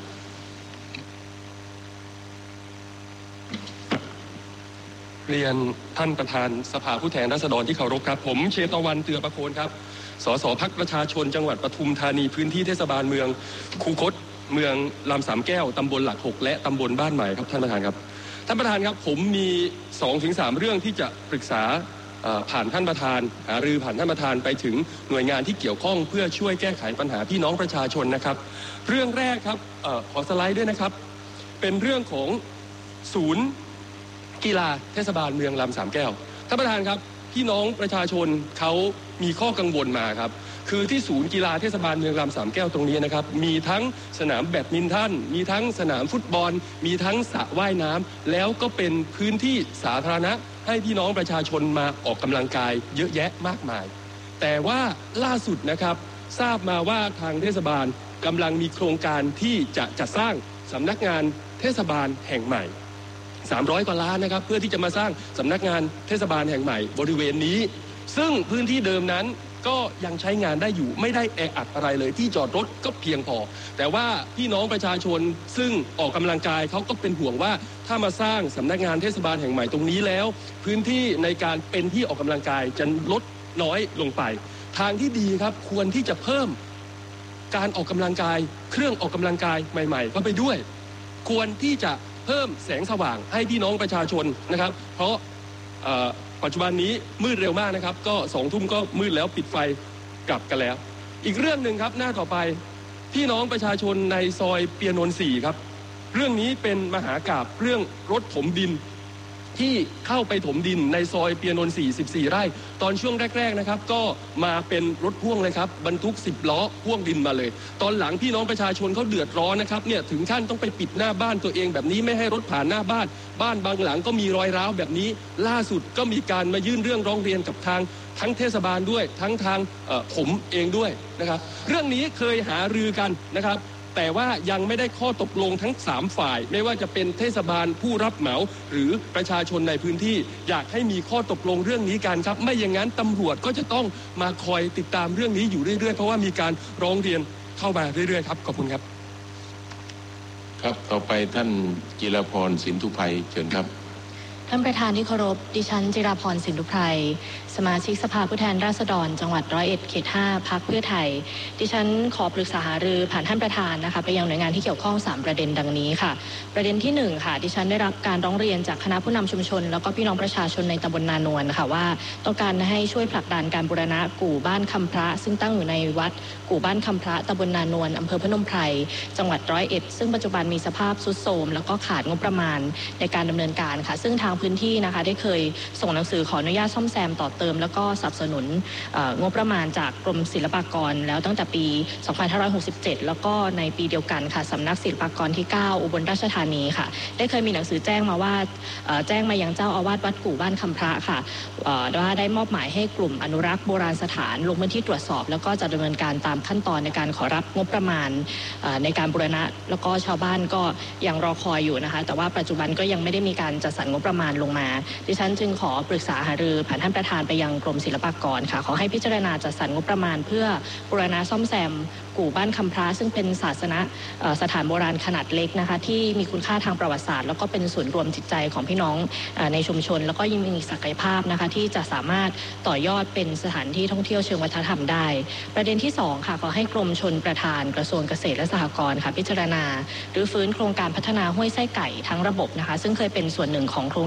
S11: เรียนท่านประธานสภาผู้แทนราษฎรที่เคารพครับผมเชตวันเตือประโคนครับสสพรรคประชาชนจังหวัดปทุมธานีพื้นที่เทศบาลเมืองคูคตเมืองลำสามแก้วตำบลหลักหกและตำบลบ้านใหม่ครับท่านประธานครับท่านประธานครับผมมี สองถึงสาม เรื่องที่จะปรึกษาผ่านท่านประธานหารือผ่านท่านประธานไปถึงหน่วยงานที่เกี่ยวข้องเพื่อช่วยแก้ไขปัญหาพี่น้องประชาชนนะครับเรื่องแรกครับเอ่อขอสไลด์ด้วยนะครับเป็นเรื่องของศูนย์กีฬาเทศบาลเมืองลำสามแก้วท่านประธานครับพี่น้องประชาชนเขามีข้อกังวลมาครับคือที่ศูนย์กีฬาเทศบาลเมืองลำสามแก้วตรงนี้นะครับมีทั้งสนามแบดมินตันมีทั้งสนามฟุตบอลมีทั้งสระว่ายน้ำแล้วก็เป็นพื้นที่สาธารณะให้พี่น้องประชาชนมาออกกำลังกายเยอะแยะมากมายแต่ว่าล่าสุดนะครับทราบมาว่าทางเทศบาลกำลังมีโครงการที่จะจัดสร้างสำนักงานเทศบาลแห่งใหม่สามร้อยกว่าล้านนะครับเพื่อที่จะมาสร้างสำนักงานเทศบาลแห่งใหม่บริเวณนี้ซึ่งพื้นที่เดิมนั้นก็ยังใช้งานได้อยู่ไม่ได้แออัดอะไรเลยที่จอดรถก็เพียงพอแต่ว่าพี่น้องประชาชนซึ่งออกกำลังกายเขาก็เป็นห่วงว่าถ้ามาสร้างสำนักงานเทศบาลแห่งใหม่ตรงนี้แล้วพื้นที่ในการเป็นที่ออกกำลังกายจะลดน้อยลงไปทางที่ดีครับควรที่จะเพิ่มการออกกำลังกายเครื่องออกกำลังกายใหม่ๆเข้าไปด้วยควรที่จะเพิ่มแสงสว่างให้พี่น้องประชาชนนะครับเพราะปัจจุบันนี้มืดเร็วมากนะครับก็สองทุ่มก็มืดแล้วปิดไฟกลับกันแล้วอีกเรื่องหนึ่งครับหน้าต่อไปพี่น้องประชาชนในซอยเปียโนนสี่ครับเรื่องนี้เป็นมหากาพย์เรื่องรถถมดินที่เข้าไปถมดินในซอยเปียโนนสี่ สิบสี่ไร่ตอนช่วงแรกๆนะครับก็มาเป็นรถพ่วงเลยครับบรรทุกสิบล้อพ่วงดินมาเลยตอนหลังพี่น้องประชาชนเขาเดือดร้อนนะครับเนี่ยถึงขั้นต้องไปปิดหน้าบ้านตัวเองแบบนี้ไม่ให้รถผ่านหน้าบ้านบ้านบางหลังก็มีรอยร้าวแบบนี้ล่าสุดก็มีการมายื่นเรื่องร้องเรียนกับทางทั้งเทศบาลด้วยทั้งทางผมเองด้วยนะครับเรื่องนี้เคยหารือกันนะครับแต่ว่ายังไม่ได้ข้อตกลงทั้งสามฝ่ายไม่ว่าจะเป็นเทศบาลผู้รับเหมาหรือประชาชนในพื้นที่อยากให้มีข้อตกลงเรื่องนี้กันครับไม่อย่างนั้นตำรวจก็จะต้องมาคอยติดตามเรื่องนี้อยู่เรื่อยๆเพราะว่ามีการร้องเรียนเข้ามาเรื่อยๆครับขอบคุณครับ
S2: ครับต่อไปท่านจิรพรสินธุไพเชิญครับ
S12: ท่านประธานที่เคารพดิฉันจิราพรสินธุไพสมาชิกสภาผู้แทนราษฎรจังหวัดร้อยเอ็ดเขตห้าพรรคเพื่อไทยดิฉันขอปรึกษาหารือผ่านท่านประธานนะคะไปยังหน่วยงานที่เกี่ยวข้องสามประเด็นดังนี้ค่ะประเด็นที่หนึ่งค่ะดิฉันได้รับการร้องเรียนจากคณะผู้นำชุมชนแล้วก็พี่น้องประชาชนในตำบลนานวลค่ะว่าต้องการให้ช่วยผลักดันการบูรณะกู่บ้านคำพระซึ่งตั้งอยู่ในวัดกู่บ้านคำพระตำบลนานวลอำเภอพนมไพรจังหวัดร้อยเอ็ดซึ่งปัจจุบันมีสภาพทรุดโทรมแล้วก็ขาดงบประมาณในการดำเนินการค่ะซึ่งทางพื้นที่นะคะได้เคยส่งหนังสือขออนุญาตซ่อมแซมต่อเติมแล้วก็สนับสนุนงบประมาณจากกรมศิลปากรแล้วตั้งแต่ปี สองพันห้าร้อยหกสิบเจ็ด แล้วก็ในปีเดียวกันค่ะสำนักศิลปากรที่ เก้า อุบลราชธานีค่ะได้เคยมีหนังสือแจ้งมาว่าแจ้งมายังเจ้าอาวาสวัดกู่บ้านคำพระค่ะว่าได้มอบหมายให้กลุ่มอนุรักษ์โบราณสถานลงพื้นที่ตรวจสอบแล้วก็จะดำเนินการตามขั้นตอนในการขอรับงบประมาณในการบูรณะแล้วก็ชาวบ้านก็ยังรอคอยอยู่นะคะแต่ว่าปัจจุบันก็ยังไม่ได้มีการจัดสรรงบประมาณลงมาดิฉันจึงขอปรึกษาหารือผ่านท่านประธานไปยังกรมศิลปากรค่ะขอให้พิจารณาจัดสรรงบประมาณเพื่อบูรณะซ่อมแซมกู่บ้านคำพระซึ่งเป็นศาสนสถานโบราณขนาดเล็กนะคะที่มีคุณค่าทางประวัติศาสตร์แล้วก็เป็นศูนย์รวมจิตใจของพี่น้องในชุมชนแล้วก็ยังมีศักยภาพนะคะที่จะสามารถต่อยอดเป็นสถานที่ท่องเที่ยวเชิงวัฒนธรรมได้ประเด็นที่สองค่ะขอให้กรมชลประทานกระทรวงเกษตรและสหกรณ์ค่ะพิจารณาหรือฟื้นโครงการพัฒนาห้วยไส้ไก่ทั้งระบบนะคะซึ่งเคยเป็นส่วนหนึ่งของโครง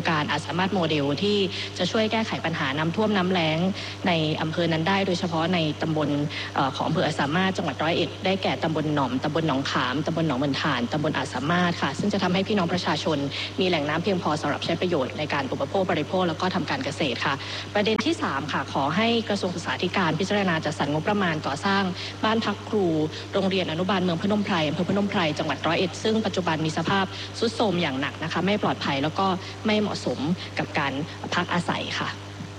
S12: การอาจสามารถโมเดลที่จะช่วยแก้ไขปัญหาน้ำท่วมน้ำแล้งในอำเภอนั้นได้โดยเฉพาะในตำบลของอำเภออาจสามารถจังหวัดร้อยเอ็ดได้แก่ตำบลหนอมตำบลหนองขามตำบลหนองเหมือนถ่านตำบลอาจสามารถค่ะซึ่งจะทำให้พี่น้องประชาชนมีแหล่งน้ำเพียงพอสำหรับใช้ประโยชน์ในการอุปโภคบริโภคแล้วก็ทำการเกษตรค่ะประเด็นที่สามค่ะขอให้กระทรวงศึกษาธิการพิจารณาจัดสรรงบประมาณก่อสร้างบ้านพักครูโรงเรียนอนุบาลเมืองพนมไพรอำเภอพนมไพรจังหวัดร้อยเอ็ดซึ่งปัจจุบันมีสภาพทรุดโทรมอย่างหนักนะคะไม่ปลอดภัยแล้วก็ไม่เหมาะสมกับการพักอาศัยค่ะ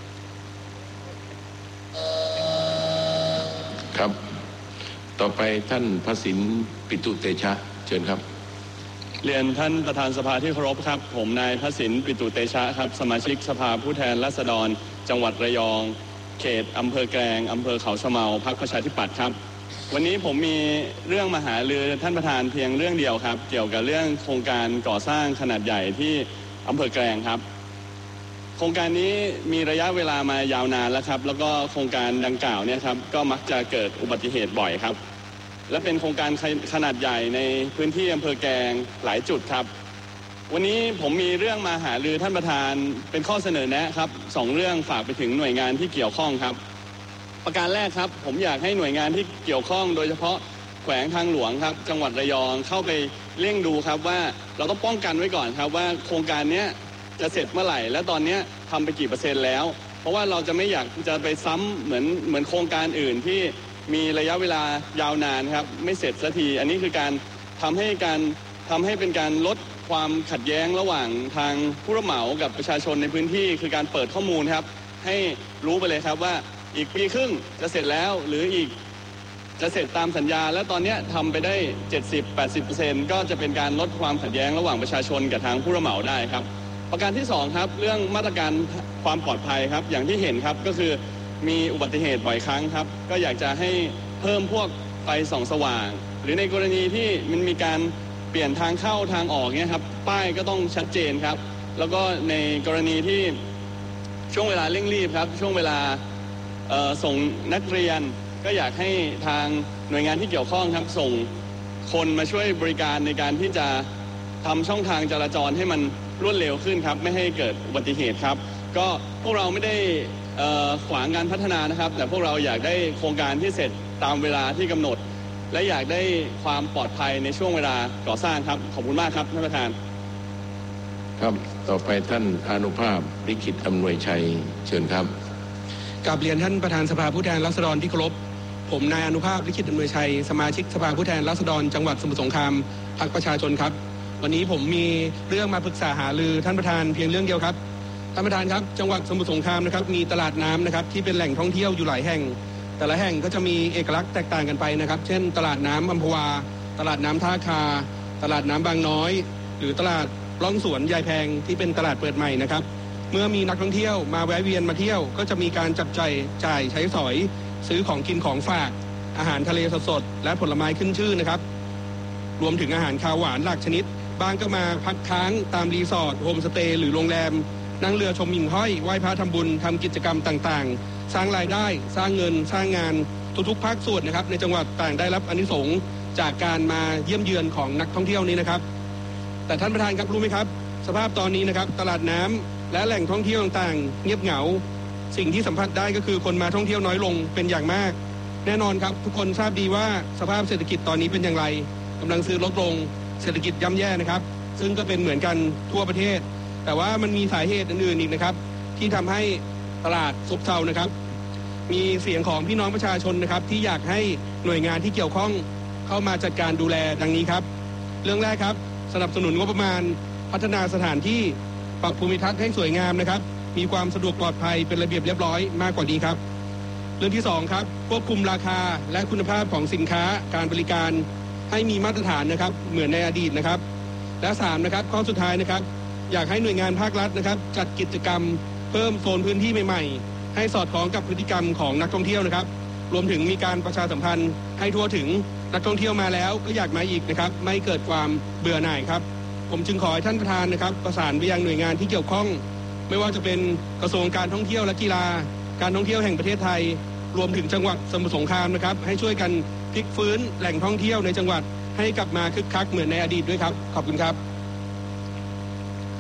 S2: ครับต่อไปท่านพระสินปิตุเตชะเชิญครับ
S13: เรียนท่านประธานสภาที่เคารพครับผมนายพระสินปิตุเตชะครับสมาชิกสภาผู้แทนราษฎรจังหวัดระยองเขตอำเภอแกลงอำเภอเขาชะเมาพรรคประชาธิปัตย์ครับวันนี้ผมมีเรื่องมาหารือท่านประธานเพียงเรื่องเดียวครับเกี่ยวกับเรื่องโครงการก่อสร้างขนาดใหญ่ที่อำเภอแกลงครับโครงการนี้มีระยะเวลามายาวนานแล้วครับแล้วก็โครงการดังกล่าวเนี่ยครับก็มักจะเกิดอุบัติเหตุบ่อยครับและเป็นโครงการขนาดใหญ่ในพื้นที่อำเภอแกลงหลายจุดครับวันนี้ผมมีเรื่องมาหารือท่านประธานเป็นข้อเสนอแนะครับสองเรื่องฝากไปถึงหน่วยงานที่เกี่ยวข้องครับประการแรกครับผมอยากให้หน่วยงานที่เกี่ยวข้องโดยเฉพาะแขวงทางหลวงครับจังหวัดระยองเข้าไปเร่งดูครับว่าเราต้องป้องกันไว้ก่อนครับว่าโครงการนี้จะเสร็จเมื่อไหร่และตอนนี้ทำไปกี่เปอร์เซ็นต์แล้วเพราะว่าเราจะไม่อยากจะไปซ้ำเหมือนเหมือนโครงการอื่นที่มีระยะเวลายาวนานครับไม่เสร็จสักทีอันนี้คือการทำให้การทำให้เป็นการลดความขัดแย้งระหว่างทางผู้รับเหมากับประชาชนในพื้นที่คือการเปิดข้อมูลครับให้รู้ไปเลยครับว่าอีกปีครึ่งจะเสร็จแล้วหรืออีกจะเสร็จตามสัญญาแล้วตอนนี้ทำไปได้ เจ็ดสิบถึงแปดสิบเปอร์เซ็นต์ ก็จะเป็นการลดความขัดแย้งระหว่างประชาชนกับทางผู้รับเหมาได้ครับประการที่สองครับเรื่องมาตรการความปลอดภัยครับอย่างที่เห็นครับก็คือมีอุบัติเหตุบ่อยครั้งครับก็อยากจะให้เพิ่มพวกไฟส่องสว่างหรือในกรณีที่มันมีการเปลี่ยนทางเข้าทางออกเนี่ยครับป้ายก็ต้องชัดเจนครับแล้วก็ในกรณีที่ช่วงเวลาเร่งรีบครับช่วงเวลาส่งนักเรียนก็อยากให้ทางหน่วยงานที่เกี่ยวข้องครับส่งคนมาช่วยบริการในการที่จะทำช่องทางจราจรให้มันรวดเร็วขึ้นครับไม่ให้เกิดอุบัติเหตุครับก็พวกเราไม่ได้ขวางการพัฒนานะครับแต่พวกเราอยากได้โครงการที่เสร็จตามเวลาที่กำหนดและอยากได้ความปลอดภัยในช่วงเวลาก่อสร้างครับขอบคุณมากครับท่านประธาน
S2: ครับต่อไปท่านอานุภาพลิขิตอำนวยชัยเชิญครับ
S14: กราบเรียนท่านประธานสภาผู้แทนราษฎรที่เคารพผมนายอนุภาพลิขิตอำนวยชัยสมาชิกสภาผู้แทนราษฎรจังหวัดสมุทรสงครามพรรคประชาชนครับวันนี้ผมมีเรื่องมาปรึกษาหารือท่านประธานเพียงเรื่องเดียวครับท่านประธานครับจังหวัดสมุทรสงครามนะครับมีตลาดน้ำนะครับที่เป็นแหล่งท่องเที่ยวอยู่หลายแห่งแต่ละแห่งก็จะมีเอกลักษณ์แตกต่างกันไปนะครับเช่นตลาดน้ำอัมพวาตลาดน้ำท่าคาตลาดน้ำบางน้อยหรือตลาดร่องสวนยายแพงที่เป็นตลาดเปิดใหม่นะครับเมื่อมีนักท่องเที่ยวมาแวะเวียนมาเที่ยวก็จะมีการจับจ่ายจ่ายใช้สอยซื้อของกินของฝากอาหารทะเลสดๆและผลไม้ขึ้นชื่อนะครับรวมถึงอาหารคาวหวานหลากชนิดบางก็มาพักค้างตามรีสอร์ทโฮมสเตย์หรือโรงแรมนั่งเรือชมหิ่งห้อยไหว้พระทำบุญทำกิจกรรมต่างๆสร้างรายได้สร้างเงินสร้างงานทุกๆภาคส่วนนะครับในจังหวัดต่างได้รับอานิสงส์จากการมาเยี่ยมเยือนของนักท่องเที่ยวนี้นะครับแต่ท่านประธานครับรู้ไหมครับสภาพตอนนี้นะครับตลาดน้ำและแหล่งท่องเที่ยวต่างๆเงียบเหงาสิ่งที่สัมผัสได้ก็คือคนมาท่องเที่ยวน้อยลงเป็นอย่างมากแน่นอนครับทุกคนทราบดีว่าสภาพเศรษฐกิจตอนนี้เป็นอย่างไรกำลังซื้อลดลงเศรษฐกิจย่ำแย่นะครับซึ่งก็เป็นเหมือนกันทั่วประเทศแต่ว่ามันมีสาเหตุอื่นๆอีกนะครับที่ทำให้ตลาดซบเซานะครับมีเสียงของพี่น้องประชาชนนะครับที่อยากให้หน่วยงานที่เกี่ยวข้องเข้ามาจัดการดูแลดังนี้ครับเรื่องแรกครับสนับสนุนงบประมาณพัฒนาสถานที่ปรับภูมิทัศน์ให้สวยงามนะครับมีความสะดวกปลอดภัยเป็นระเบียบเรียบร้อยมากกว่านี้ครับเรื่องที่สองครับควบคุมราคาและคุณภาพของสินค้าการบริการให้มีมาตรฐานนะครับเหมือนในอดีตนะครับและสามนะครับข้อสุดท้ายนะครับอยากให้หน่วยงานภาครัฐนะครับจัดกิจกรรมเพิ่มโซนพื้นที่ใหม่ๆให้สอดคล้องกับพฤติกรรมของนักท่องเที่ยวนะครับรวมถึงมีการประชาสัมพันธ์ให้ทั่วถึงนักท่องเที่ยวมาแล้วก็อยากมาอีกนะครับไม่เกิดความเบื่อหน่ายครับผมจึงขอให้ท่านประธานนะครับประสานไปยังหน่วยงานที่เกี่ยวข้องไม่ว่าจะเป็นกระทรวงการท่องเที่ยวและกีฬาการท่องเที่ยวแห่งประเทศไทยรวมถึงจังหวัดสมุทรสงครามนะครับให้ช่วยกันพลิกฟื้นแหล่งท่องเที่ยวในจังหวัดให้กลับมาคึกคักเหมือนในอดีตด้วยครับขอบคุณครับ
S2: ครับ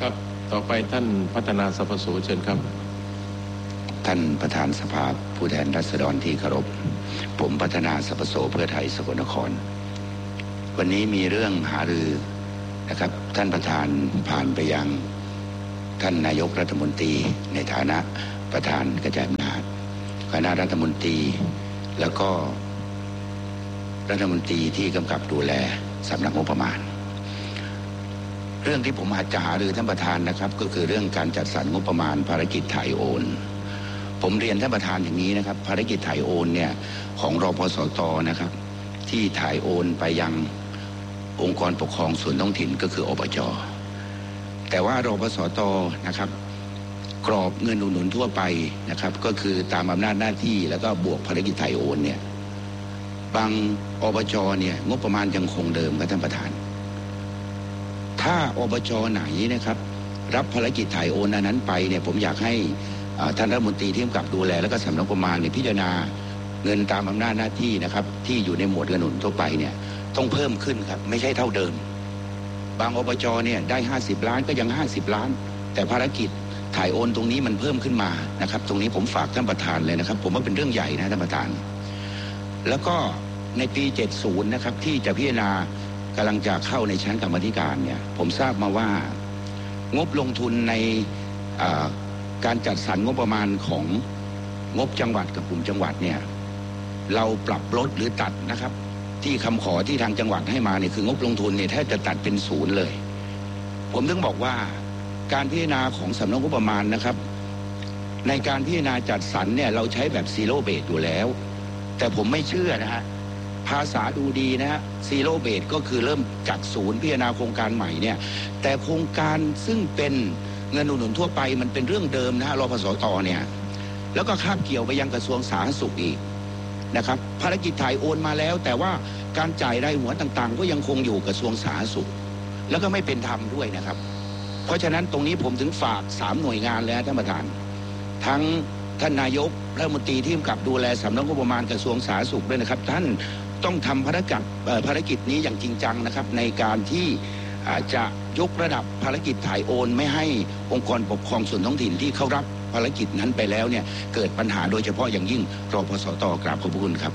S2: ต่อไปท่านพัฒนาสภาสูเชิญครับ
S15: ท่านประธานสภาผู้แทนราษฎรที่เคารพผมพัฒนาสภาโสเพื่อไทยสกลนครวันนี้มีเรื่องหารือนะครับท่านประธานผ่านไปยังท่านนายกรัฐมนตรีในฐานะประธานกระจายอำนาจคณะรัฐมนตรีแล้วก็รัฐมนตรีที่กำกับดูแลสำนักงบประมาณเรื่องที่ผมอาจจะหารือท่านประธานนะครับก็คือเรื่องการจัดสรรงบประมาณภารกิจถ่ายโอนผมเรียนท่านประธานอย่างนี้นะครับภารกิจถ่ายโอนเนี่ยของรพสตนะครับที่ถ่ายโอนไปยังองค์กรปกครองส่วนท้องถิ่นก็คืออบจ.แต่ว่ารพสตนะครับกรอบเงินอุดหนุนทั่วไปนะครับก็คือตามอำนาจหน้าที่แล้วก็บวกภารกิจถ่ายโอนเนี่ยบางอบจ.เนี่ยงบประมาณยังคงเดิมครับท่านประธานถ้าอบจ.ไหนนะครับรับภารกิจถ่ายโอนนั้นไปเนี่ยผมอยากให้ท่านรัฐมนตรีที่กำกับดูแลแล้วก็สำนักงบประมาณเนี่ยพิจารณาเงินตามอำนาจหน้าที่นะครับที่อยู่ในหมวดเงินอุดหนุนทั่วไปเนี่ยต้องเพิ่มขึ้นครับไม่ใช่เท่าเดิมบางอบจ.เนี่ยได้ห้าสิบล้านก็ยังห้าสิบล้านแต่ภารกิจถ่ายโอนตรงนี้มันเพิ่มขึ้นมานะครับตรงนี้ผมฝากท่านประธานเลยนะครับผมว่าเป็นเรื่องใหญ่นะท่านประธานแล้วก็ในปีเจ็ดสิบนะครับที่จะพิจารณากำลังจะเข้าในชั้นกรรมธิการเนี่ยผมทราบมาว่างบลงทุนในการจัดสรรงบประมาณของงบจังหวัดกับกลุ่มจังหวัดเนี่ยเราปรับลดหรือตัดนะครับที่คำขอที่ทางจังหวัดให้มาเนี่ยคืองบลงทุนเนี่ยแทบจะตัดเป็นศูนย์เลยผมถึงบอกว่าการพิจารณาของสำนักงบประมาณนะครับในการพิจารณาจัดสรรเนี่ยเราใช้แบบซีโร่เบสอยู่แล้วแต่ผมไม่เชื่อนะฮะภาษาดูดีนะฮะซีโร่เบสก็คือเริ่มจากศูนย์พิจารณาโครงการใหม่เนี่ยแต่โครงการซึ่งเป็นเงินอุดหนุนทั่วไปมันเป็นเรื่องเดิมนะฮะรพสตเนี่ยแล้วก็คาบเกี่ยวไปยังกระทรวงสาธารณสุขอีกนะครับภารกิจถ่ายโอนมาแล้วแต่ว่าการจ่ายรายหัวต่างๆก็ยังคงอยู่กระทรวงสาธารณสุขแล้วก็ไม่เป็นธรรมด้วยนะครับเพราะฉะนั้นตรงนี้ผมถึงฝากสามหน่วยงานเลยท่านประธานทั้งท่านนายกรัฐมนตรีที่กำกับดูแลสำนักงบประมาณกระทรวงสาธารณสุขด้วยนะครับท่านต้องทำภารกิจภารกิจนี้อย่างจริงจังนะครับในการที่จะยกระดับภารกิจถ่ายโอนไม่ให้องค์กรปกครองส่วนท้องถิ่นที่เขารับภารกิจนั้นไปแล้วเนี่ยเกิดปัญหาโดยเฉพาะอย่างยิ่งรพสตกราบขอบคุณครับ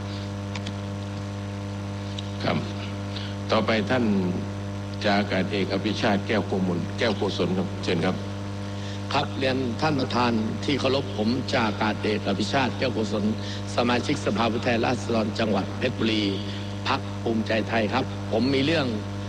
S2: ครับต่อไปท่านจ่าอากาศเอกอภิชาติแก้วโกมลแก้วโกศลครับเชิญครับ
S16: ครับเรียนท่านประธานที่เคารพผมจ่าอากาศเอกอภิชาติแก้วโกศลสมาชิกสภาผู้แทนราษฎรจังหวัดเพชรบุรีพรรคภูมิใจไทยครับผมมีเรื่อง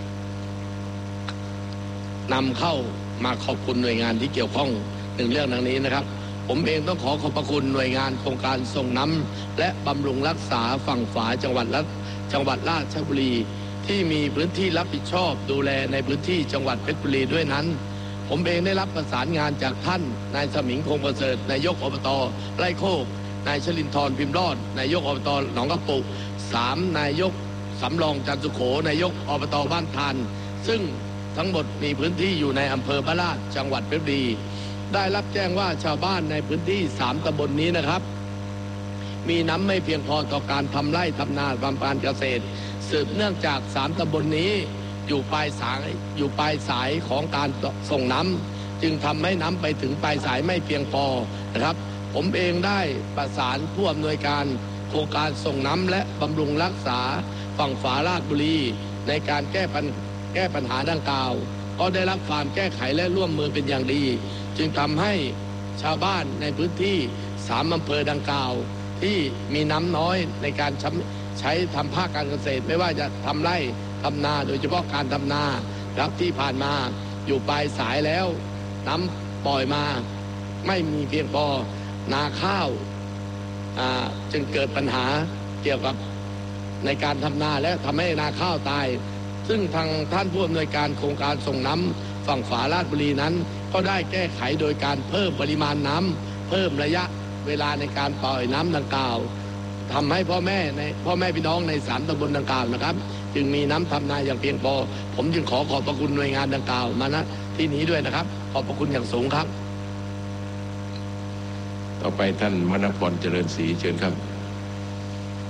S16: นำเข้ามาขอบคุณหน่วยงานที่เกี่ยวข้องหนึ่งเรื่องดังนี้นะครับผมเองต้องขอขอบพระคุณหน่วยงานโครงการส่งน้ำและบำรุงรักษาฝั่งฝาจังหวัดจังหวัดราชบุรีที่มีพื้นที่รับผิดชอบดูแลในพื้นที่จังหวัดเพชรบุรีด้วยนั้นผมเองได้รับประสานงานจากท่านนายสมิงคงประเสริฐนายกอบตไร่โคกนายชลินทร์พิมพ์รอดนายกอบตหนองกระปุกสามนายกสำรองจันสุโขนายกอบตบ้านทานซึ่งทั้งหมดมีพื้นที่อยู่ในอำเภอบ้านลาดจังหวัดเพชรบุรีได้รับแจ้งว่าชาวบ้านในพื้นที่สามตำบลนี้นะครับมีน้ำไม่เพียงพอต่อการทำไร่ทำนาทำการเกษตรสืบเนื่องจากสามตำบลนี้อยู่ปลายสายอยู่ปลายสายของการส่งน้ำจึงทำให้น้ำไปถึงปลายสายไม่เพียงพอนะครับผมเองได้ประสานผู้อำนวยการโครงการส่งน้ำและบำรุงรักษาฝั่งฝาราชบุรีในการแก้ปัญแก้ปัญหาดังกล่าวก็ได้รับความแก้ไขและร่วมมือเป็นอย่างดีจึงทำให้ชาวบ้านในพื้นที่สามอำเภอดังกล่าวที่มีน้ำน้อยในการใช้ทำภาคการเกษตรไม่ว่าจะทำไร่ทำนาโดยเฉพาะการทำนาครับที่ผ่านมาอยู่ปลายสายแล้วน้ำปล่อยมาไม่มีเพียงพอนาข้าวจึงเกิดปัญหาเกี่ยวกับในการทำนาและทำให้นาข้าวตายซึ่งทางท่านผู้อำนวยการโครงการส่งน้ำฝั่งฝาราชบุรีนั้นก็ได้แก้ไขโดยการเพิ่มปริมาณน้ำเพิ่มระยะเวลาในการปล่อยน้ำดังกล่าวทำให้พ่อแม่ในพ่อแม่พี่น้องในสามตำบลดังกล่าวนะครับจึงมีน้ำทำนาอย่างเพียงพอผมจึงขอขอบพระคุณหน่วยงานดังกล่าวมาณที่นี้ด้วยนะครับขอบพระคุณอย่างสูงครับ
S2: ต่อไปท่านมณพรเจริญศรีเชิญครับ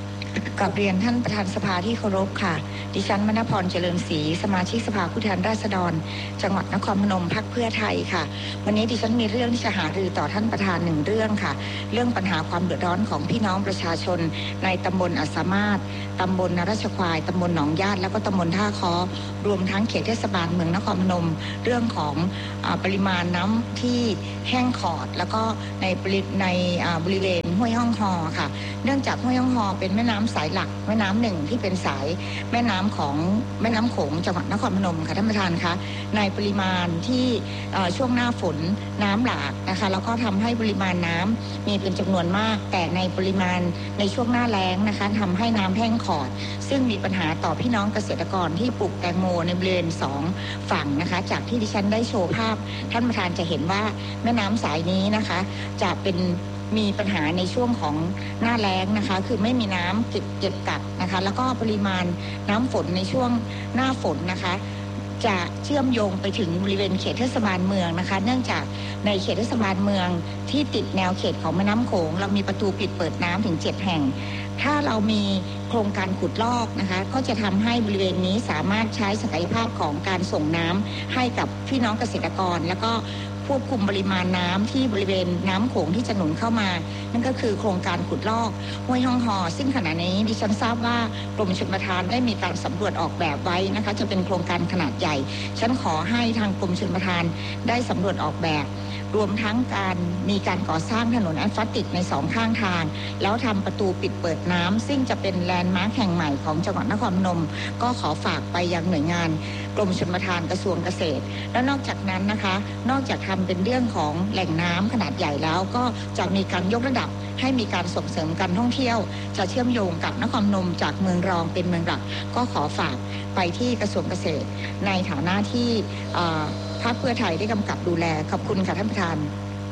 S17: กับเรียนท่านประธานสภาที่เคารพค่ะดิฉันมณพรเจริญศรีสมาชิกสภาผู้แทนราษฎรจังหวัดนครพนมพรรคเพื่อไทยค่ะวันนี้ดิฉันมีเรื่องที่จะหารือต่อท่านประธานหนึ่งเรื่องค่ะเรื่องปัญหาความเดือดร้อนของพี่น้องประชาชนในตำบลอัสสามารถตำบลนราชควายตำบลหนองญาติแล้วก็ตำบลท่าค้อรวมทั้งเขตเทศบาลเมืองนครพนมเรื่องของอ่าปริมาณน้ำที่แห้งขอดแล้วก็ในในอ่าบริเวณห้วยห้องฮอค่ะเนื่องจากห้วยห้องฮอเป็นแม่น้ำสายหลักแม่น้ำหนึ่งที่เป็นสายแม่น้ำของแม่น้ำโขงจังหวัดนครพนมค่ะท่านประธานคะในปริมาณที่ช่วงหน้าฝนน้ำหลากนะคะแล้วก็ทำให้ปริมาณน้ำมีเป็นจำนวนมากแต่ในปริมาณในช่วงหน้าแล้งนะคะทำให้น้ำแห้งขอดซึ่งมีปัญหาต่อพี่น้องเกษตรกรที่ปลูกแตงโมในบริเวณสองฝั่งนะคะจากที่ดิฉันได้โชว์ภาพท่านประธานจะเห็นว่าแม่น้ำสายนี้นะคะจะเป็นมีปัญหาในช่วงของหน้าแล้งนะคะคือไม่มีน้ำเก็บเก็บกักนะคะแล้วก็ปริมาณน้ำฝนในช่วงหน้าฝนนะคะจะเชื่อมโยงไปถึงบริเวณเขตเทศบาลเมืองนะคะเนื่องจากในเขตเทศบาลเมืองที่ติดแนวเขตของแม่น้ำโขงเรามีประตูปิดเปิดน้ำถึงเจ็ดแห่งถ้าเรามีโครงการขุดลอกนะคะก็จะทำให้บริเวณนี้สามารถใช้ศักยภาพของการส่งน้ำให้กับพี่น้องเกษตรกรแล้วก็ควบคุมปริมาณน้ำที่บริเวณน้ำโขงที่จะหนุนเข้ามานั่นก็คือโครงการขุดลอกห้วยห้องฮอซึ่งขณะนี้ดิฉันทราบว่ากรมชลประทานได้มีการสำรวจออกแบบไว้นะคะจะเป็นโครงการขนาดใหญ่ฉันขอให้ทางกรมชลประทานได้สำรวจออกแบบรวมทั้งการมีการก่อสร้างถนนแอสฟัลติกในสองข้างทางแล้วทำประตูปิดเปิดน้ำซึ่งจะเป็นแลนด์มาร์คแห่งใหม่ของจังหวัดนครพนมก็ขอฝากไปยังหน่วยงานกรมชลประทานกระทรวงเกษตรและนอกจากนั้นนะคะนอกจากทำเป็นเรื่องของแหล่งน้ำขนาดใหญ่แล้วก็จะมีการยกระดับให้มีการส่งเสริมการท่องเที่ยวจะเชื่อมโยงกับนครพนมจากเมืองรองเป็นเมืองหลักก็ขอฝากไปที่กระทรวงเกษตรในฐานะที่พรรคเพื่อไทยได้กำกับดูแลขอบคุณค่ะท่านประธาน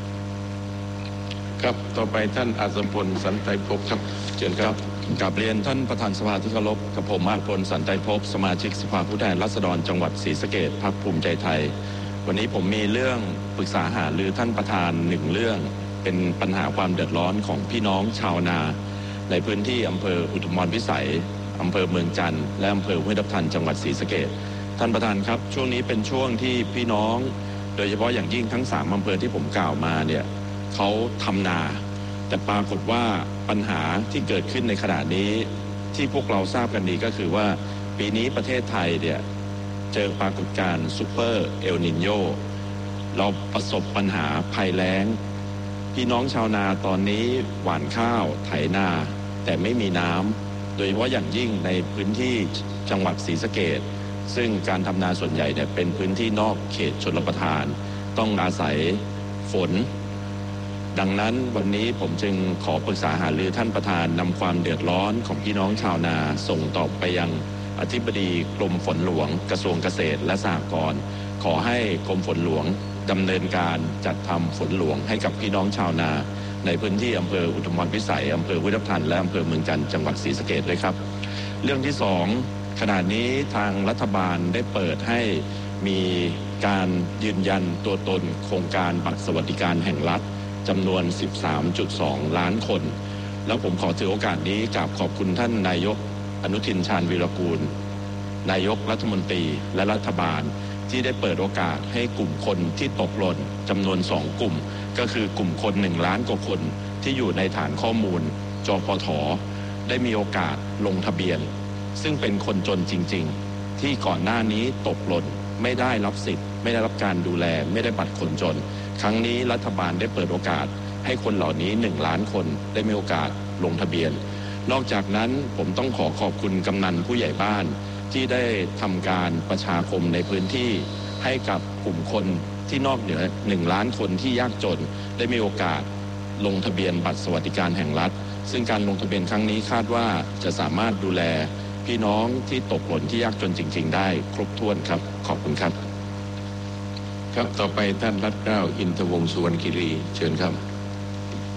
S2: ครับต่อไปท่านอัศพลสันติภพครับเชิญครับ
S9: กราบเรียนท่านประธานสภาที่เคารพกับผมอัศพลสันติภพสมาชิกสภาผู้แทนราษฎรจังหวัดศรีสะเกษพรรคภูมิใจไทยวันนี้ผมมีเรื่องปรึกษาหารือท่านประธานหนึ่งเรื่องเป็นปัญหาความเดือดร้อนของพี่น้องชาวนาในพื้นที่อำเภออุทุมพรพิสัยอำเภอเมืองจันทร์และอำเภอห้วยทับทันจังหวัดศรีสะเกษท่านประธานครับช่วงนี้เป็นช่วงที่พี่น้องโดยเฉพาะอย่างยิ่งทั้งสามอำเภอที่ผมกล่าวมาเนี่ยเขาทำนาแต่ปรากฏว่าปัญหาที่เกิดขึ้นในขณะนี้ที่พวกเราทราบกันดีก็คือว่าปีนี้ประเทศไทยเนี่ยเจอปรากฏการณ์ซูเปอร์เอลนิโญเราประสบปัญหาภัยแล้งพี่น้องชาวนาตอนนี้หว่านข้าวไถนาแต่ไม่มีน้ำโดยเฉพาะอย่างยิ่งในพื้นที่จังหวัดศรีสะเกษซึ่งการทำนาส่วนใหญ่เนี่ยเป็นพื้นที่นอกเขตชลประทานต้องอาศัยฝนดังนั้นวันนี้ผมจึงขอปรึกษาหารือท่านประธานนำความเดือดร้อนของพี่น้องชาวนาส่งต่อไปยังอธิบดีกรมฝนหลวงกระทรวงเกษตรและสหกรณ์ขอให้กรมฝนหลวงดำเนินการจัดทำฝนหลวงให้กับพี่น้องชาวนาในพื้นที่อำเภออุทุมพรพิสัยอำเภอห้วยทับทันและอำเภอเมืองจันทร์จังหวัดศรีสะเกษด้วยครับเรื่องที่สองขณะนี้ทางรัฐบาลได้เปิดให้มีการยืนยันตัวตนโครงการบัตรสวัสดิการแห่งรัฐจำนวน สิบสามจุดสอง ล้านคนแล้วผมขอถือโอกาสนี้กราบขอบคุณท่านนายกอนุทินชาญวีรกูลนายกรัฐมนตรีและรัฐบาลที่ได้เปิดโอกาสให้กลุ่มคนที่ตกหล่นจำนวนสองกลุ่มก็คือกลุ่มคนหนึ่งล้านกว่าคนที่อยู่ในฐานข้อมูลจปท.ได้มีโอกาสลงทะเบียนซึ่งเป็นคนจนจริงๆที่ก่อนหน้านี้ตกหล่นไม่ได้รับสิทธิ์ไม่ได้รับการดูแลไม่ได้บัตรคนจนครั้งนี้รัฐบาลได้เปิดโอกาสให้คนเหล่านี้หนึ่งล้านคนได้มีโอกาสลงทะเบียนนอกจากนั้นผมต้องขอขอบคุณกำนันผู้ใหญ่บ้านที่ได้ทำการประชาคมในพื้นที่ให้กับกลุ่มคนที่นอกเหนือหนึ่งล้านคนที่ยากจนได้มีโอกาสลงทะเบียนบัตรสวัสดิการแห่งรัฐซึ่งการลงทะเบียนครั้งนี้คาดว่าจะสามารถดูแลพี่น้องที่ตกหล่นที่ยากจนจริงๆได้ครบถ้วนครับขอบคุณครับ
S2: ครับต่อไปท่านรัตเกล้าอินทวงศ์สุวรรณคีรีเชิญครับ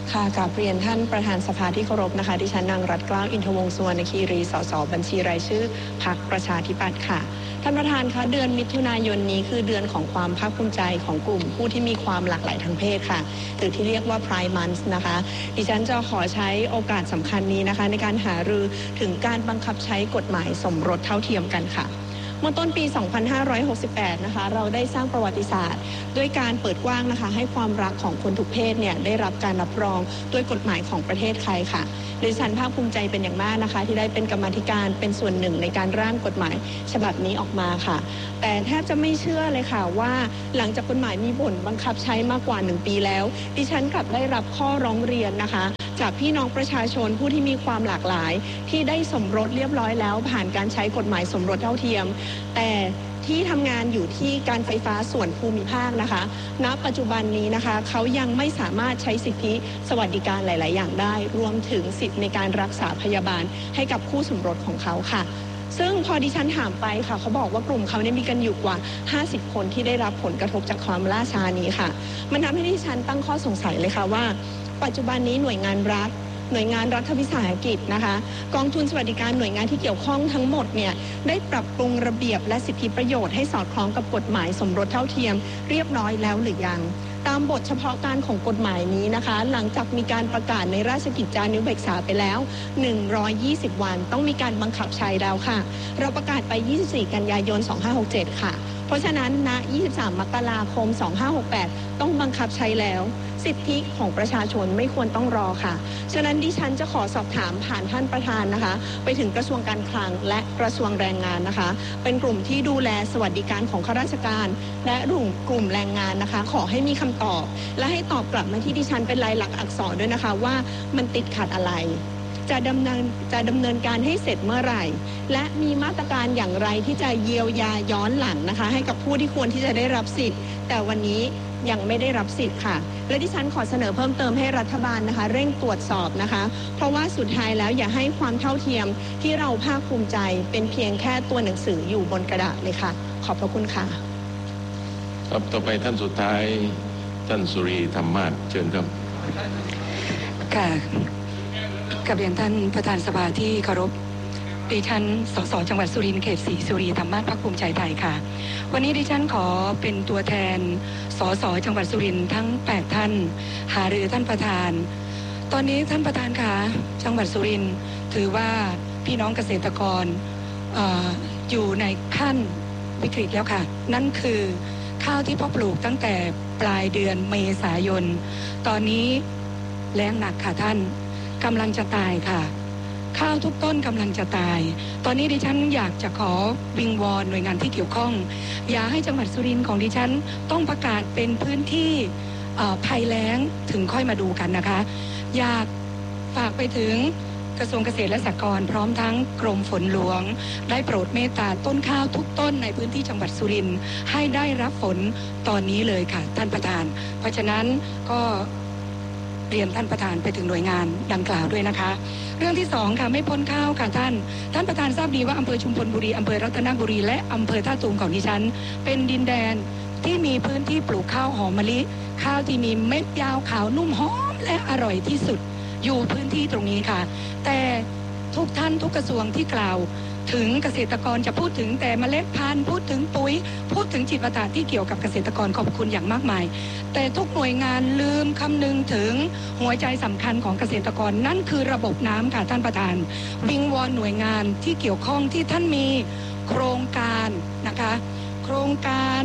S18: ค่ะกราบเรียนท่านประธานสภาที่เคารพนะคะดิฉันนางรัตน์เกล้าอินทวงศ์สุวรรณคีรีสสบัญชีรายชื่อพรรคประชาธิปัตย์ค่ะท่านประธานคะเดือนมิถุนายนนี้คือเดือนของความภาคภูมิใจของกลุ่มผู้ที่มีความหลากหลายทางเพศค่ะหรือที่เรียกว่า Pride Month นะคะดิฉันจะขอใช้โอกาสสำคัญนี้นะคะในการหารือถึงการบังคับใช้กฎหมายสมรสเท่าเทียมกันค่ะเมื่อต้นปี สองพันห้าร้อยหกสิบแปด นะคะเราได้สร้างประวัติศาสตร์ด้วยการเปิดกว้างนะคะให้ความรักของคนทุกเพศเนี่ยได้รับการรับรองด้วยกฎหมายของประเทศไทยค่ะดิฉันภาคภูมิใจเป็นอย่างมากนะคะที่ได้เป็นกรรมาธิการเป็นส่วนหนึ่งในการร่างกฎหมายฉบับนี้ออกมาค่ะแต่แทบจะไม่เชื่อเลยค่ะว่าหลังจากกฎหมายมีผลบังคับใช้มากกว่าหนึ่งปีแล้วดิฉันกลับได้รับข้อร้องเรียนนะคะจากพี่น้องประชาชนผู้ที่มีความหลากหลายที่ได้สมรสเรียบร้อยแล้วผ่านการใช้กฎหมายสมรสเท่าเทียมแต่ที่ทำงานอยู่ที่การไฟฟ้าส่วนภูมิภาคนะคะณปัจจุบันนี้นะคะเขายังไม่สามารถใช้สิทธิสวัสดิการหลายๆอย่างได้รวมถึงสิทธิในการรักษาพยาบาลให้กับคู่สมรสของเขาค่ะซึ่งพอดิฉันถามไปค่ะเขาบอกว่ากลุ่มเขาเนี่ยมีกันอยู่กว่าห้าสิบคนที่ได้รับผลกระทบจากความล่าช้านี้ค่ะมันทำให้ดิฉันตั้งข้อสงสัยเลยค่ะว่าปัจจุบันนี้หน่วยงานรัฐหน่วยงานรัฐวิสาหกิจนะคะกองทุนสวัสดิการหน่วยงานที่เกี่ยวข้องทั้งหมดเนี่ยได้ปรับปรุงระเบียบและสิทธิประโยชน์ให้สอดคล้องกับกฎหมายสมรสเท่าเทียมเรียบร้อยแล้วหรือยังตามบทเฉพาะการของกฎหมายนี้นะคะหลังจากมีการประกาศในราชกิจจานุเบกษาไปแล้วหนึ่งร้อยยี่สิบวันต้องมีการบังคับใช้แล้วค่ะเราประกาศไปยี่สิบสี่กันยายนสองพันห้าร้อยหกสิบเจ็ดค่ะเพราะฉะนั้นณยี่สิบสามมกราคมสองพันห้าร้อยหกสิบแปดต้องบังคับใช้แล้วสิทธิของประชาชนไม่ควรต้องรอค่ะฉะนั้นดิฉันจะขอสอบถามผ่านท่านประธานนะคะไปถึงกระทรวงการคลังและกระทรวงแรงงานนะคะเป็นกลุ่มที่ดูแลสวัสดิการของข้าราชการและกลุ่มกลุ่มแรงงานนะคะขอให้มีคำตอบและให้ตอบกลับมาที่ดิฉันเป็นลายลักษณ์อักษรด้วยนะคะว่ามันติดขัดอะไรจะดำเนินจะดำเนินการให้เสร็จเมื่อไหร่และมีมาตรการอย่างไรที่จะเยียวยาย้อนหลังนะคะให้กับผู้ที่ควรที่จะได้รับสิทธิ์แต่วันนี้ยังไม่ได้รับสิทธิ์ค่ะและดิฉันขอเสนอเพิ่มเติมให้รัฐบาลนะคะเร่งตรวจสอบนะคะเพราะว่าสุดท้ายแล้วอย่าให้ความเท่าเทียมที่เราภาคภูมิใจเป็นเพียงแค่ตัวหนังสืออยู่บนกระดาษเลยค่ะขอบพระคุณค่ะ
S2: ครับต่อไปท่านสุดท้ายท่านสุรีธรรมาศเชิญครับ
S19: ค่ะกับเรียนท่านประธานสภาที่เคารพดิฉันสสจังหวัดสุรินทร์เขตสี่สุรีธรรมาศพรรคภูมิใจไทยค่ะวันนี้ดิฉันขอเป็นตัวแทนสสจังหวัดสุรินทร์ทั้งแปดท่านหารือท่านประธานตอนนี้ท่านประธานค่ะจังหวัดสุรินทร์ถือว่าพี่น้องเกษตรกร อ, อยู่ในขั้นวิกฤตแล้วค่ะนั่นคือข้าวที่เพาะปลูกตั้งแต่ปลายเดือนเมษายนตอนนี้แล้งหนักค่ะท่านกำลังจะตายค่ะข้าวทุกต้นกำลังจะตายตอนนี้ดิฉันอยากจะขอวิงวอนหน่วยงานที่เกี่ยวข้องอย่าให้จังหวัดสุรินทร์ของดิฉันต้องประกาศเป็นพื้นที่ภัยแล้งถึงค่อยมาดูกันนะคะอยากฝากไปถึงกระทรวงเกษตรและสหกรณ์พร้อมทั้งกรมฝนหลวงได้โปรดเมตตาต้นข้าวทุกต้นในพื้นที่จังหวัดสุรินทร์ให้ได้รับฝนตอนนี้เลยค่ะท่านประธานเพราะฉะนั้นก็เรียนท่านประธานไปถึงหน่วยงานดังกล่าวด้วยนะคะเรื่องที่สองค่ะไม่พ้นข้าวค่ะท่านท่านประธานทราบดีว่าอำเภอชุมพลบุรีอำเภอรัตนบุรีและอำเภอท่าตูมของดิฉันเป็นดินแดนที่มีพื้นที่ปลูกข้าวหอมมะลิข้าวที่มีเม็ดยาวขาวนุ่มหอมและอร่อยที่สุดอยู่พื้นที่ตรงนี้ค่ะแต่ทุกท่านทุกกระทรวงที่กล่าวถึงเกษตรกรจะพูดถึงแต่เมล็ดพันธุ์พูดถึงปุ๋ยพูดถึงจิตวิทยาที่เกี่ยวกับเกษตรกรขอบคุณอย่างมากมายแต่ทุกหน่วยงานลืมคำนึงถึงหัวใจสำคัญของเกษตรกรนั่นคือระบบน้ำค่ะท่านประธานวิงวอนหน่วยงานที่เกี่ยวข้องที่ท่านมีโครงการนะคะโครงการ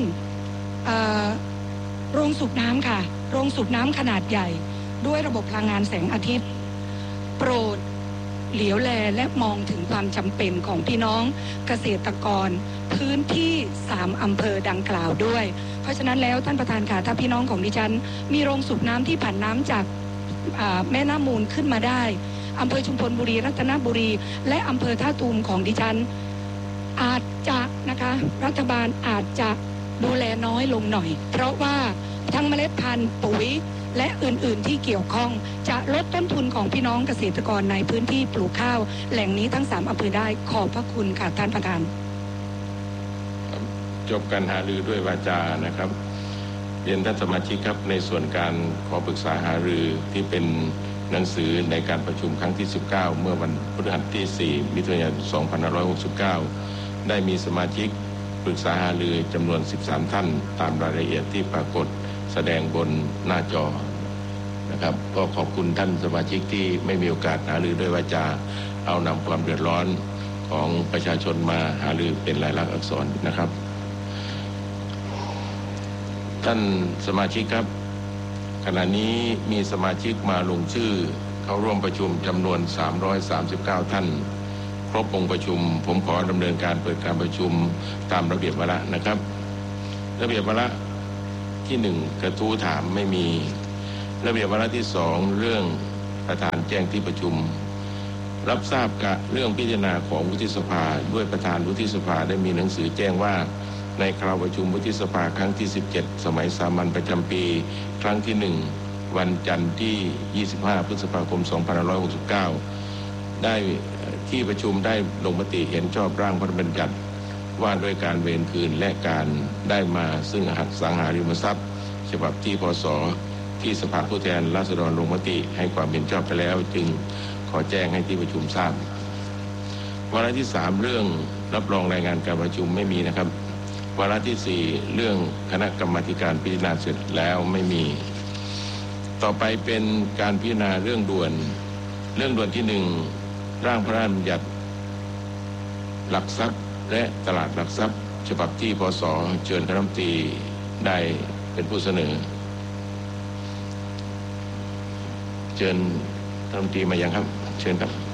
S19: โรงสูบน้ำค่ะโรงสูบน้ำขนาดใหญ่ด้วยระบบพลังงานแสงอาทิตย์โปรดเหลียวแลและมองถึงความจำเป็นของพี่น้องเกษตรกรพื้นที่สามอำเภอดังกล่าวด้วยเพราะฉะนั้นแล้วท่านประธานค่ะถ้าพี่น้องของดิฉันมีโรงสูบน้ำที่ผ่านน้ำจากแม่น้ำมูลขึ้นมาได้อำเภอชุมพลบุรีรัตนบุรีและอำเภอท่าตูมของดิฉันอาจจะนะคะรัฐบาลอาจจะดูแลน้อยลงหน่อยเพราะว่าทั้งเมล็ดพันธุ์ปุ๋ยและอื่นๆที่เกี่ยวข้องจะลดต้นทุนของพี่น้องเกษตรกรในพื้นที่ปลูกข้าวแหล่งนี้ทั้งสามอำเภอได้ขอบพระคุณค่ะท่านประธาน
S2: จบการหารือด้วยวาจานะครับเรียนท่านสมาชิกครับในส่วนการขอปรึกษาหารือที่เป็นหนังสือในการประชุมครั้งที่สิบเก้าเมื่อวันพฤหัสที่สี่มิถุนายนสองพันห้าร้อยหกสิบเก้าได้มีสมาชิกปรึกษาหารือจำนวนสิบสามท่านตามรายละเอียดที่ปรากฏแสดงบนหน้าจอนะครับก็ขอบคุณท่านสมาชิกที่ไม่มีโอกาสหารือด้วยวาจาเอานำความเดือดร้อนของประชาชนมาหารือเป็นลายลักษณ์อักษรนะครับท่านสมาชิกครับขณะนี้มีสมาชิกมาลงชื่อเข้าร่วมประชุมจำนวนสามร้อยสามสิบเก้าท่านครบองค์ประชุมผมขอดำเนินการเปิดการประชุมตามระเบียบวาระนะครับระเบียบวาระที่หนึ่งกระทู้ถามไม่มีระเบียบวาระที่สองเรื่องประธานแจ้งที่ประชุมรับทราบกะเรื่องพิจารณาของวุฒิสภาด้วยประธานวุฒิสภาได้มีหนังสือแจ้งว่าในคราวประชุมวุฒิสภาครั้งที่สิบเจ็ดสมัยสามัญประจำปีครั้งที่หนึ่งวันจันทร์ที่ยี่สิบห้าพฤษภาคมสองพันห้าร้อยหกสิบเก้าได้ที่ประชุมได้ลงมติเห็นชอบร่างพระราชบัญญัติว่าด้วยการเวรคืนและการได้มาซึ่งอสังหาริมทรัพย์ฉบับที่พศที่สภาผู้แทนราษฎรลงมติให้ความเห็นชอบไปแล้วจึงขอแจ้งให้ที่ประชุมทราบวาระที่สามเรื่องรับรองรายงานการประชุมไม่มีนะครับวาระที่สี่เรื่องคณะกรรมาธิการพิจารณาเสร็จแล้วไม่มีต่อไปเป็นการพิจารณาเรื่องด่วนเรื่องด่วนที่หนึ่งร่างพระราชบัญญัติหลักทรัพย์และตลาดหลักทรัพย์ฉบับที่พศเชิญคณะรัฐมนตรีได้เป็นผู้เสนอเชิญรัฐมนตรีมายังครับเชิญครับ